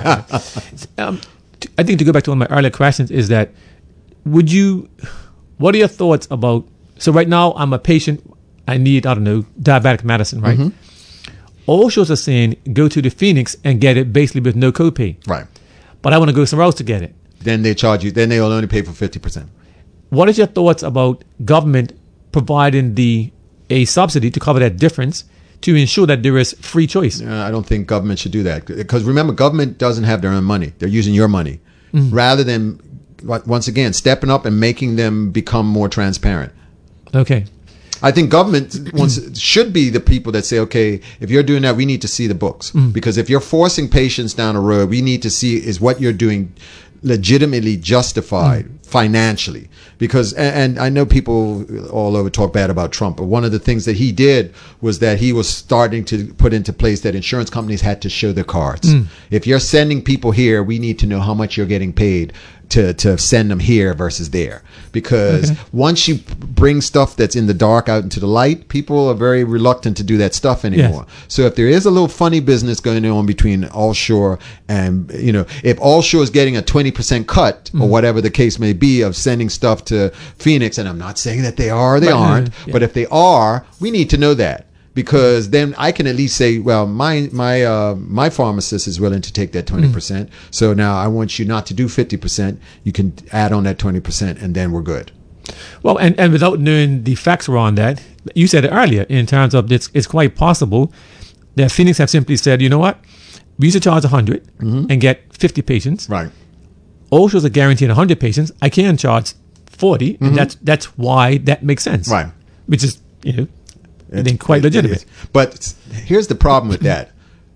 um, I think to go back to one of my earlier questions is that would you, what are your thoughts about, so right now I'm a patient, I need, I don't know, diabetic medicine, right? Mm-hmm. All shows are saying go to the Phoenix and get it basically with no copay. Right. But I want to go somewhere else to get it. Then they charge you, then they'll only pay for fifty percent. What is your thoughts about government providing the a subsidy to cover that difference to ensure that there is free choice? Uh, I don't think government should do that because remember, government doesn't have their own money. They're using your money mm-hmm. rather than, once again, stepping up and making them become more transparent. Okay. I think government wants, should be the people that say, okay, if you're doing that, we need to see the books. Mm. Because if you're forcing patients down a road, we need to see is what you're doing legitimately justified mm. financially. Because, and, and I know people all over talk bad about Trump, but one of the things that he did was that he was starting to put into place that insurance companies had to show their cards. Mm. If you're sending people here, we need to know how much you're getting paid to, to send them here versus there. Because okay. once you bring stuff that's in the dark out into the light, people are very reluctant to do that stuff anymore. Yes. So if there is a little funny business going on between Allshore and, you know, if Allshore is getting a twenty percent cut mm. or whatever the case may be of sending stuff to Phoenix, and I'm not saying that they are or they right. aren't, yeah. but if they are, we need to know that. Because then I can at least say, well, my my uh, my pharmacist is willing to take that twenty percent. Mm. So now I want you not to do fifty percent. You can add on that twenty percent, and then we're good. Well, and, and without knowing the facts around that, you said it earlier in terms of it's, it's quite possible that Phoenix have simply said, you know what, we used to charge one hundred mm-hmm. and get fifty patients. Right. Allshore's are guaranteed one hundred patients. I can charge forty, mm-hmm. and that's that's why that makes sense. Right. Which is, you know, I think quite it, legitimate. It but here's the problem with that.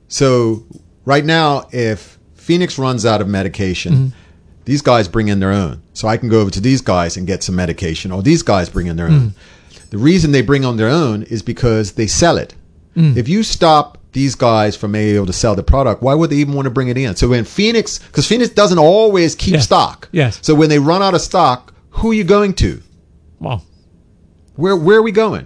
So right now, if Phoenix runs out of medication, mm-hmm. these guys bring in their own. So I can go over to these guys and get some medication, or these guys bring in their mm-hmm. own. The reason they bring on their own is because they sell it. Mm-hmm. If you stop these guys from being able to sell the product, why would they even want to bring it in? So when Phoenix, because Phoenix doesn't always keep yes. stock. Yes. So when they run out of stock, who are you going to? Wow. Where where are we going?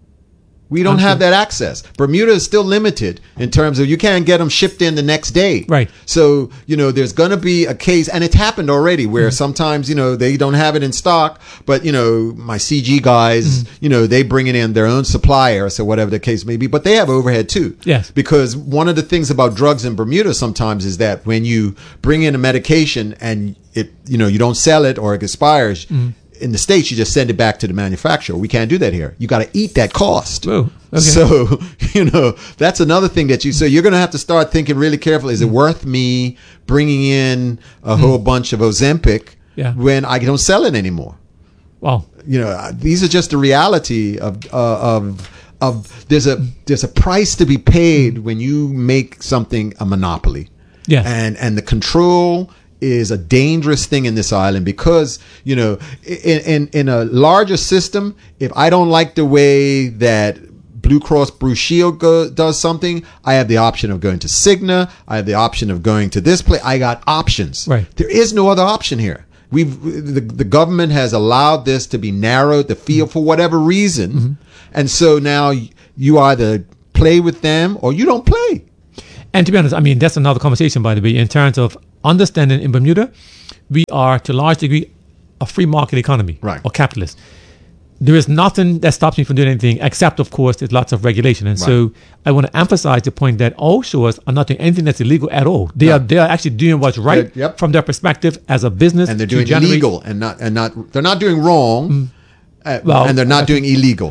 We don't have that access. Bermuda is still limited in terms of you can't get them shipped in the next day. Right. So, you know, there's going to be a case, and it's happened already, where mm-hmm. sometimes, you know, they don't have it in stock, but, you know, my C G guys, mm-hmm. you know, they bring it in their own supplier, so whatever the case may be, but they have overhead too. Yes. Because one of the things about drugs in Bermuda sometimes is that when you bring in a medication and it, you know, you don't sell it or it expires, mm-hmm. in the States, you just send it back to the manufacturer. We can't do that here. You got to eat that cost. Whoa, okay. So, you know, that's another thing that you, so you're going to have to start thinking really carefully. Is it worth me bringing in a whole bunch of Ozempic yeah. when I don't sell it anymore? Wow. You know, these are just the reality of uh, of of there's a there's a price to be paid when you make something a monopoly. Yeah. And and the control is a dangerous thing in this island because, you know, in in, in a larger system, if I don't like the way that Blue Cross Blue Shield go, does something, I have the option of going to Cigna. I have the option of going to this place. I got options. Right. There is no other option here. We've the, the government has allowed this to be narrowed, the field, for whatever reason. Mm-hmm. And so now you either play with them or you don't play. And to be honest, I mean, that's another conversation, by the way, in terms of understanding in Bermuda, we are to a large degree a free market economy, right, or capitalist. There is nothing that stops me from doing anything except, of course, there's lots of regulation. And right. so I want to emphasize the point that all shores are not doing anything that's illegal at all. They no. are they are actually doing what's right yep. from their perspective as a business. And they're doing generate, legal and not and not they're not doing wrong mm, uh, well, and they're not doing illegal.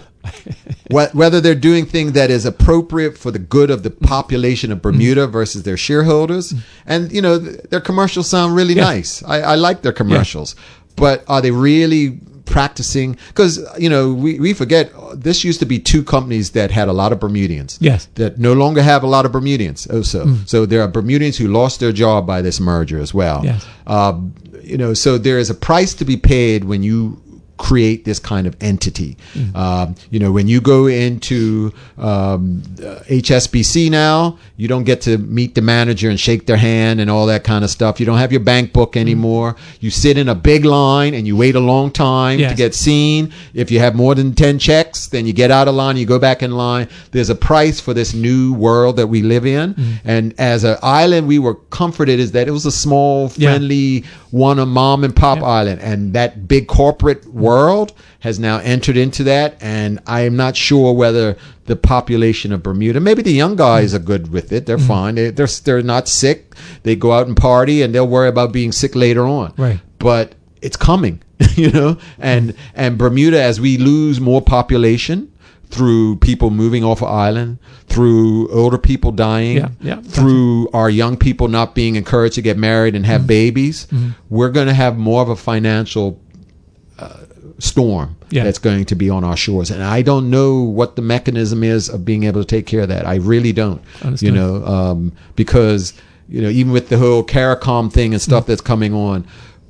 Whether they're doing things that is appropriate for the good of the population of Bermuda mm. versus their shareholders. Mm. And, you know, th- their commercials sound really yeah. nice. I, I like their commercials. Yeah. But are they really practicing? Because, you know, we, we forget this used to be two companies that had a lot of Bermudians. Yes. That no longer have a lot of Bermudians also. Mm. So there are Bermudians who lost their job by this merger as well. Yes. Um, you know, so there is a price to be paid when you create this kind of entity. Mm-hmm. Um, you know, when you go into um, H S B C now, you don't get to meet the manager and shake their hand and all that kind of stuff. You don't have your bank book anymore. Mm-hmm. You sit in a big line and you wait a long time yes. to get seen. If you have more than ten checks, then you get out of line, you go back in line. There's a price for this new world that we live in. Mm-hmm. And as an island, we were comforted is that it was a small, friendly, yeah. one a mom and pop yeah. island. And that big corporate world has now entered into that, and I am not sure whether the population of Bermuda, maybe the young guys mm. are good with it. They're mm. fine. They, they're they're not sick. They go out and party, and they'll worry about being sick later on. Right. But it's coming, you know. And and Bermuda, as we lose more population through people moving off of island, through older people dying, yeah, yeah, through our young people not being encouraged to get married and have mm. babies, mm. we're going to have more of a financial uh, storm yeah. that's going to be on our shores. And I don't know what the mechanism is of being able to take care of that. I really don't, Understood. you know, um, because, you know, even with the whole CARICOM thing and stuff mm. that's coming on,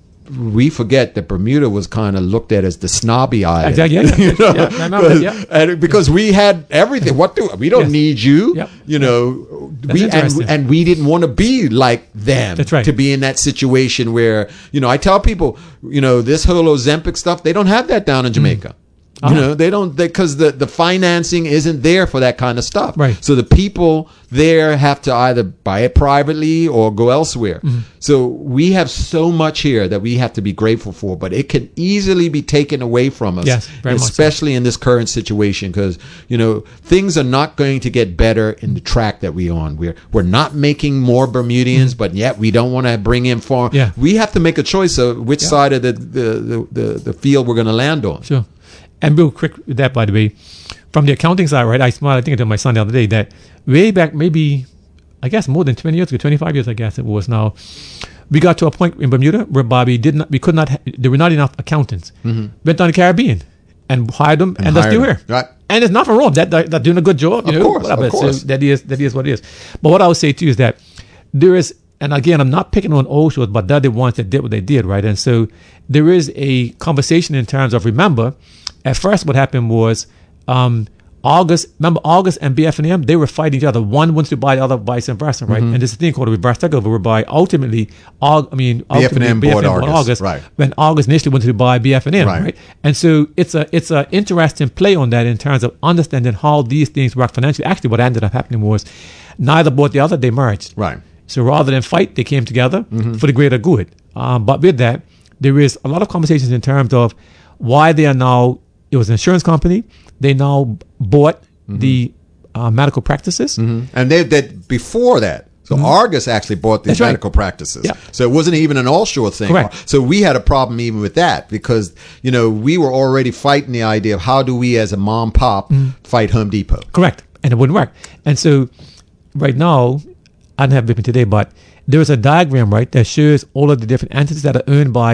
we forget that Bermuda was kind of looked at as the snobby island. Exactly. Yeah, yeah. You know? yeah, I remember, yeah. And because we had everything. What do we don't yes. need you? Yep. You know, That's we and, and we didn't want to be like them. That's right. To be in that situation where, you know, I tell people, you know, this whole Ozempic stuff, they don't have that down in Jamaica. Mm. You uh-huh. know, they don't, because the, the financing isn't there for that kind of stuff. Right. So the people there have to either buy it privately or go elsewhere. Mm-hmm. So we have so much here that we have to be grateful for, but it can easily be taken away from us. Yes, very especially much so. In this current situation, because, you know, things are not going to get better in the track that we're on. We're, we're not making more Bermudians, mm-hmm. but yet we don't want to bring in foreign. Yeah. We have to make a choice of which yeah. side of the, the, the, the, the field we're going to land on. Sure. And real quick with that, by the way, from the accounting side, right? I smiled, I think I told my son the other day that way back, maybe, I guess more than twenty years ago, twenty-five years, I guess it was now, we got to a point in Bermuda where Bobby did not, we could not, there were not enough accountants. Mm-hmm. Went down the Caribbean and hired them, and, and they're still here. Right. And there's nothing wrong. That, that, they're doing a good job. You of know, course, of course. So that is, that is what it is. But what I would say too is that there is, and again, I'm not picking on old shows, but they're the ones that did what they did, right? And so there is a conversation in terms of, remember, at first what happened was um, August, remember August and B F and M, they were fighting each other. One wants to buy the other, vice versa, right? Mm-hmm. And there's a thing called a reverse takeover, whereby ultimately, Aug- I mean, B F and M bought August, August, right? When August initially wanted to buy B F and M, right. right? And so it's a it's an interesting play on that in terms of understanding how these things work financially. Actually, what ended up happening was neither bought the other; they merged. Right. So rather than fight, they came together mm-hmm. for the greater good. Um, but with that, there is a lot of conversations in terms of why they are now. It was an insurance company. They now bought mm-hmm. the uh, medical practices. Mm-hmm. And they did before that. So mm-hmm. Argus actually bought these That's medical right. practices. Yeah. So it wasn't even an all-shore thing. Correct. So we had a problem even with that because, you know, we were already fighting the idea of how do we as a mom pop mm-hmm. fight Home Depot. Correct. And it wouldn't work. And so right now, I don't have it today, but there is a diagram, right, that shows all of the different entities that are owned by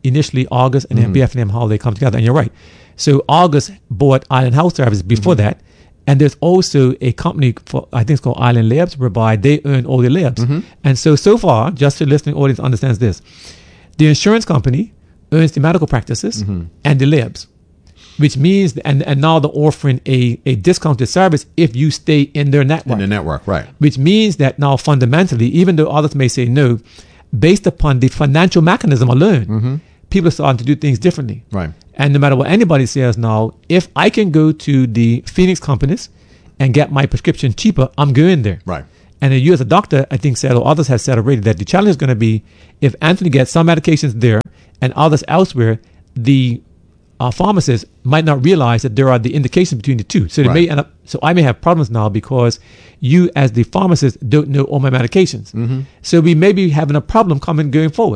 initially August and then Mm-hmm. B F and M Holiday come together. And you're right. So August bought Island Health Service before Mm-hmm. that. And there's also a company, for I think it's called Island Labs, whereby they earn all the labs. Mm-hmm. And so, so far, just so the listening audience understands this, the insurance company earns the medical practices Mm-hmm. and the labs, which means, and, and now they're offering a, a discounted service if you stay in their network. In the network, right. Which means that now fundamentally, even though others may say no, based upon the financial mechanism alone, people are starting to do things differently. Right. And no matter what anybody says now, if I can go to the Phoenix companies and get my prescription cheaper, I'm going there. Right. And then you as a doctor, I think said, or others have said already, that the challenge is going to be if Anthony gets some medications there and others elsewhere, the uh, pharmacists might not realize that there are the indications between the two. So they may Right. end up, so I may have problems now because you as the pharmacist don't know all my medications. Mm-hmm. So we may be having a problem coming going forward,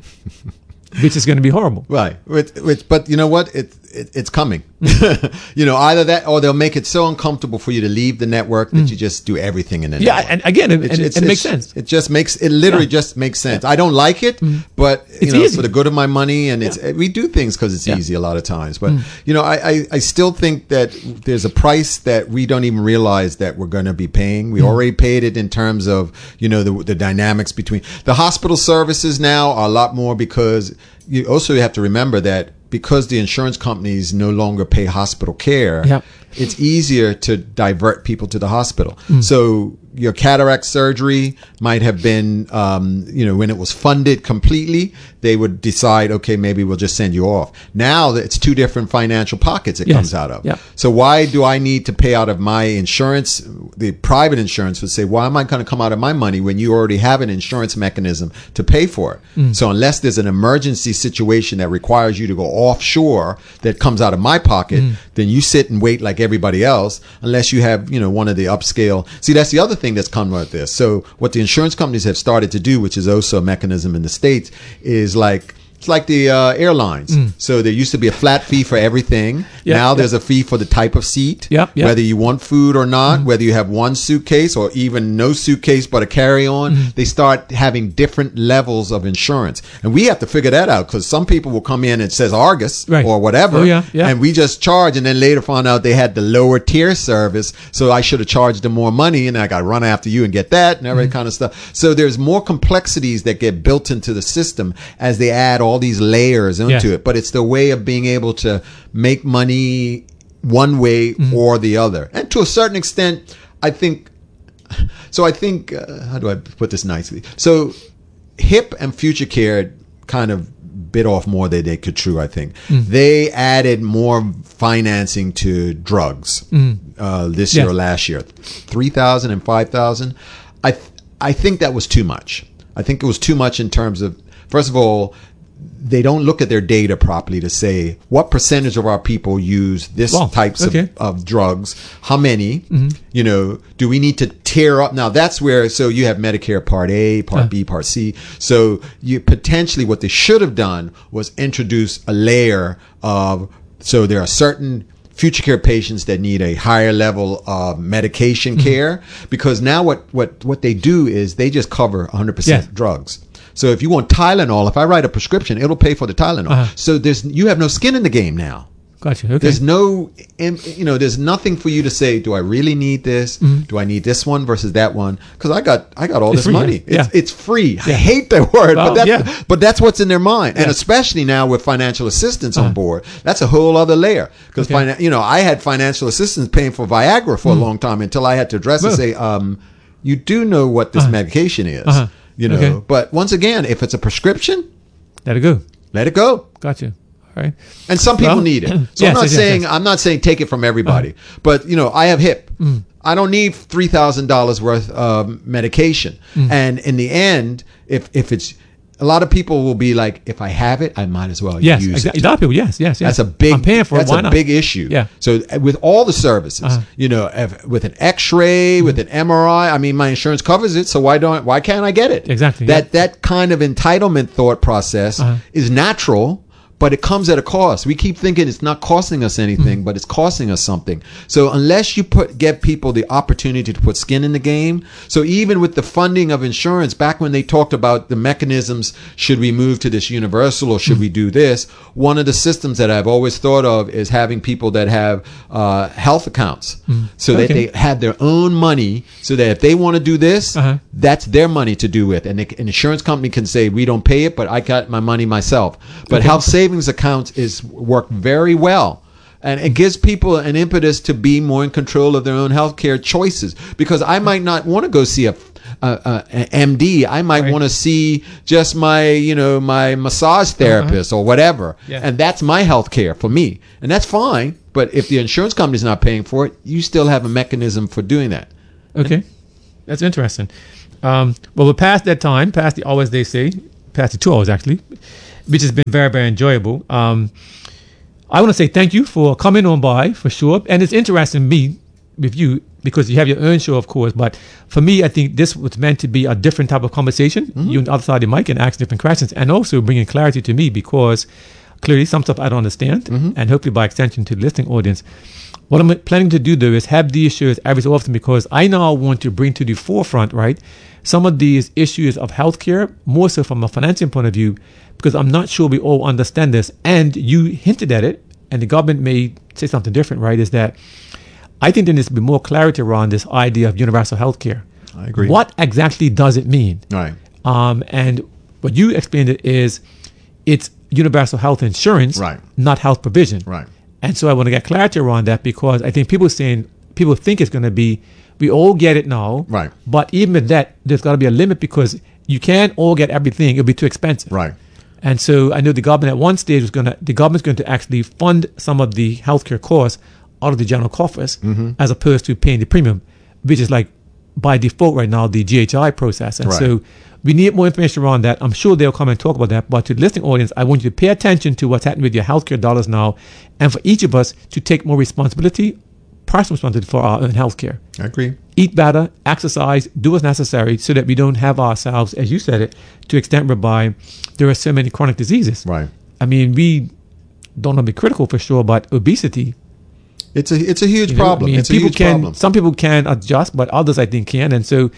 which is going to be horrible. Right. Which, which, but you know what? It, it it's coming. You know, either that or they'll make it so uncomfortable for you to leave the network that you just do everything in the Yeah, network. and again, it, It's- and it's- it, it makes it's- sense. It just makes it literally Yeah. just makes sense. I don't like it, but you It's know, easy. for the good of my money, and it's we do things because it's Yeah. easy a lot of times. But you know, I, I I still think that there's a price that we don't even realize that we're going to be paying. We already paid it in terms of you know the the dynamics between the hospital services now are a lot more because you also have to remember that because the insurance companies no longer pay hospital care. Yep. It's easier to divert people to the hospital. So your cataract surgery might have been, um, you know, when it was funded completely, they would decide, okay, maybe we'll just send you off. Now that it's two different financial pockets it Yes. comes out of. Yeah. So why do I need to pay out of my insurance? The private insurance would say, why am I going to come out of my money when you already have an insurance mechanism to pay for it? So unless there's an emergency situation that requires you to go offshore that comes out of my pocket, then you sit and wait like everybody else unless you have, you know, one of the upscale. See, that's the other thing that's come with this. So what the insurance companies have started to do, which is also a mechanism in the States, is like, it's like the uh, airlines. So there used to be a flat fee for everything. Yeah, now yeah. there's a fee for the type of seat, Yeah, yeah. whether you want food or not, whether you have one suitcase or even no suitcase but a carry-on. They start having different levels of insurance. And we have to figure that out because some people will come in and it says Argus Right. or whatever. Oh, yeah, yeah. And we just charge and then later find out they had the lower tier service. So I should have charged them more money and I got to run after you and get that and every kind of stuff. So there's more complexities that get built into the system as they add all these layers into Yeah. it. But it's the way of being able to make money one way or the other. And to a certain extent, I think, so I think, uh, how do I put this nicely? So HIP and Future Care kind of bit off more than they could chew, I think. They added more financing to drugs uh, this year Yes. or last year, three thousand and five thousand. I, th- I think that was too much. I think it was too much in terms of, first of all, they don't look at their data properly to say what percentage of our people use this Well, types okay. of, of drugs, how many, Mm-hmm. you know, do we need to tear up? Now that's where, so you have Medicare Part A, Part Uh. B, Part C. So you potentially what they should have done was introduce a layer of, so there are certain future care patients that need a higher level of medication Mm-hmm. care because now what, what, what they do is they just cover one hundred percent Yeah. drugs. So if you want Tylenol, if I write a prescription, it'll pay for the Tylenol. Uh-huh. So there's you have no skin in the game now. Gotcha. Okay. There's no, im- you know, there's nothing for you to say. Do I really need this? Do I need this one versus that one? Because I got, I got all Mm-hmm. It's this free, money. yeah. It's, Yeah. it's free. I hate that word, Well, but that's, yeah. but that's what's in their mind, and Yeah. especially now with financial assistance Uh-huh. on board, that's a whole other layer. Because Okay. finan- you know, I had financial assistance paying for Viagra for a long time until I had to address and Well. say, um, you do know what this Uh-huh. medication is, Uh-huh. you know. Okay. But once again, if it's a prescription, Let it go. let it go. Gotcha. All right. And some people Well, need it. So yes, I'm not yes, yes, saying yes. I'm not saying take it from everybody, but you know I have HIP. I don't need three thousand dollars worth of medication. And in the end, if if it's a lot of people will be like, if I have it, I might as well Yes. use Exactly. it. A lot of people. Yes. Yes. Yes. That's a big. I'm paying for that's it. Why a not? big issue. Yeah. So uh, with all the services, Uh-huh. you know, if, with an X-ray, with an M R I, I mean, my insurance covers it. So why don't? Why can't I get it? Exactly, That yeah. that kind of entitlement thought process Uh-huh. is natural. but it comes at a cost. We keep thinking it's not costing us anything, mm-hmm. but it's costing us something. So unless you put get people the opportunity to put skin in the game, so even with the funding of insurance, back when they talked about the mechanisms, should we move to this universal or should mm-hmm. we do this? One of the systems that I've always thought of is having people that have uh, health accounts, mm-hmm. so okay. that they have their own money, so that if they want to do this, uh-huh. that's their money to do with. And they, an insurance company can say, we don't pay it, but I got my money myself. But okay. health savings accounts is work very well. And it gives people an impetus to be more in control of their own healthcare choices. Because I might not want to go see a, a, a, a M D. I might right. want to see just my, you know, my massage therapist uh-huh. or whatever. Yeah. And that's my healthcare for me. And that's fine. But if the insurance company's not paying for it, you still have a mechanism for doing that. Okay. That's interesting. Um, well, we're past that time, past the hours they say, past the two hours actually, which has been very, very enjoyable. Um, I want to say thank you for coming on by, for sure. And it's interesting me with you because you have your own show, of course. But for me, I think this was meant to be a different type of conversation. Mm-hmm. You on the other side of the mic and ask different questions, and also bringing clarity to me because clearly some stuff I don't understand, mm-hmm. and hopefully by extension to the listening audience. What I'm planning to do, though, is have these shows every so often because I now want to bring to the forefront, right, some of these issues of healthcare, more so from a financing point of view, because I'm not sure we all understand this. And you hinted at it, and the government may say something different, right, is that I think there needs to be more clarity around this idea of universal healthcare. I agree. What exactly does it mean? Right. Um, and what you explained it is it's universal health insurance, right. not health provision. Right. And so I want to get clarity around that because I think people are saying, people think it's going to be, we all get it now. Right. But even with that, there's got to be a limit because you can't all get everything. It'll be too expensive. Right. And so I know the government at one stage was going to, the government's going to actually fund some of the healthcare costs out of the general coffers mm-hmm. as opposed to paying the premium, which is like by default right now, the G H I process. And right. so we need more information around that. I'm sure they'll come and talk about that. But to the listening audience, I want you to pay attention to what's happening with your healthcare dollars now, and for each of us to take more responsibility, personal responsibility for our own healthcare. I agree. Eat better, exercise, do what's necessary so that we don't have ourselves, as you said it, to extent whereby there are so many chronic diseases. Right. I mean, we don't want to be critical for sure, but obesity. It's a it's a huge you know, problem. I mean, it's people a huge can, problem. Some people can adjust, but others I think can. And so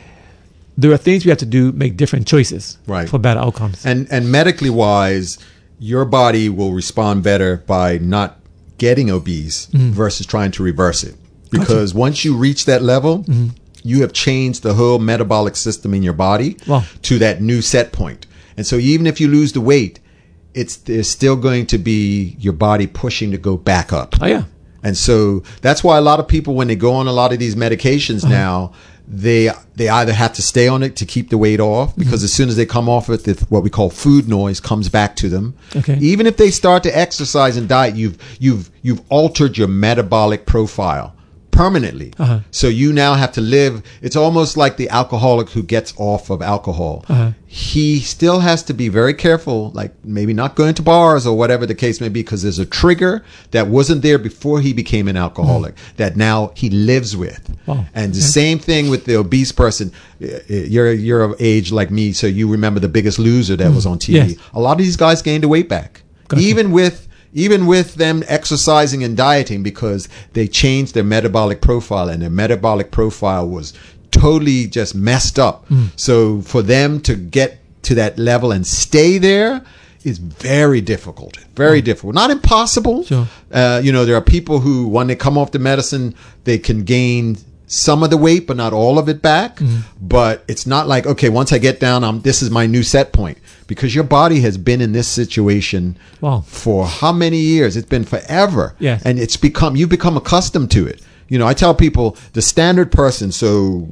there are things we have to do, make different choices right. for better outcomes. And and medically wise, your body will respond better by not getting obese mm-hmm. versus trying to reverse it. Because gotcha. Once you reach that level, mm-hmm. you have changed the whole metabolic system in your body wow. to that new set point. And so even if you lose the weight, it's there's still going to be your body pushing to go back up. Oh, yeah. And so that's why a lot of people, when they go on a lot of these medications uh-huh. now, they they either have to stay on it to keep the weight off, because mm-hmm. as soon as they come off it, the, what we call food noise comes back to them. Okay. Even if they start to exercise and diet, you've you've you've altered your metabolic profile permanently. Uh-huh. So you now have to live. It's almost like the alcoholic who gets off of alcohol. Uh-huh. He still has to be very careful, like maybe not going to bars or whatever the case may be, because there's a trigger that wasn't there before he became an alcoholic mm-hmm. that now he lives with. Oh, and the okay. same thing with the obese person. You're you're of age like me, so you remember The Biggest Loser that mm-hmm. was on T V. Yes. A lot of these guys gained the weight back, gotcha. even with Even with them exercising and dieting, because they changed their metabolic profile, and their metabolic profile was totally just messed up. Mm. So for them to get to that level and stay there is very difficult. Very mm. difficult. Not impossible. Sure. Uh, you know, there are people who, when they come off the medicine, they can gain some of the weight, but not all of it back. Mm. But it's not like, okay, once I get down, I'm, this is my new set point. Because your body has been in this situation wow. for how many years? It's been forever. Yes. And it's become, you've become accustomed to it. You know, I tell people the standard person, so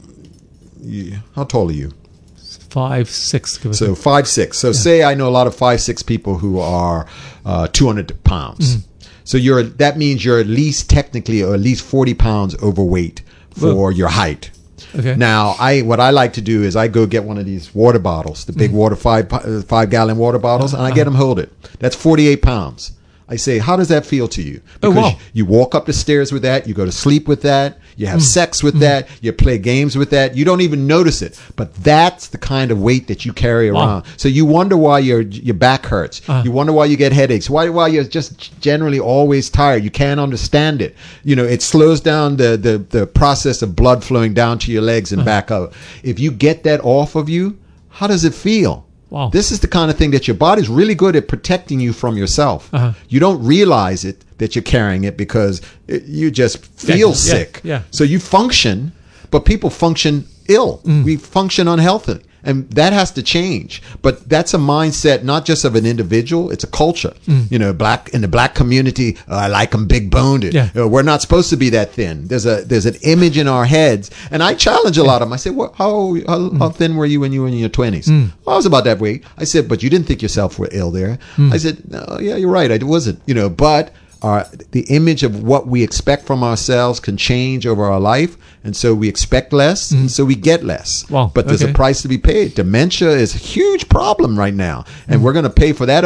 you, how tall are you? Five, six. So five, six. So yeah. say I know a lot of five, six people who are uh, two hundred pounds. Mm-hmm. So you're, that means you're at least technically or at least forty pounds overweight for Whoa. your height. Okay. Now, I what I like to do is I go get one of these water bottles, the big mm. water five uh, five gallon water bottles, uh-huh. and I get them hold it. That's forty-eight pounds. I say, how does that feel to you? Because oh, wow. you walk up the stairs with that, you go to sleep with that, You have sex with that. You play games with that. You don't even notice it. But that's the kind of weight that you carry Wow. around. So you wonder why your your back hurts. Uh. You wonder why you get headaches. Why why you're just generally always tired. You can't understand it. You know, it slows down the the, the process of blood flowing down to your legs and uh. back up. If you get that off of you, how does it feel? Wow. This is the kind of thing that your body's really good at protecting you from yourself. Uh-huh. You don't realize it that you're carrying it because it, you just feel Yeah, sick. yeah. So you function, but people function ill. Mm. We function unhealthy. And that has to change. But that's a mindset, not just of an individual, it's a culture. Mm. You know, black in the black community, uh, I like them big boned. Yeah. Uh, we're not supposed to be that thin. There's a there's an image in our heads. And I challenge a lot of them. I say, well, how, how, Mm. how thin were you when you were in your twenties? Mm. Well, I was about that weight. I said, but you didn't think yourself were ill there. Mm. I said, no, yeah, you're right. I wasn't. You know, but our, the image of what we expect from ourselves can change over our life. And so we expect less, and so we get less. Wow, But there's okay. a price to be paid. Dementia is a huge problem right now. And we're going to pay for that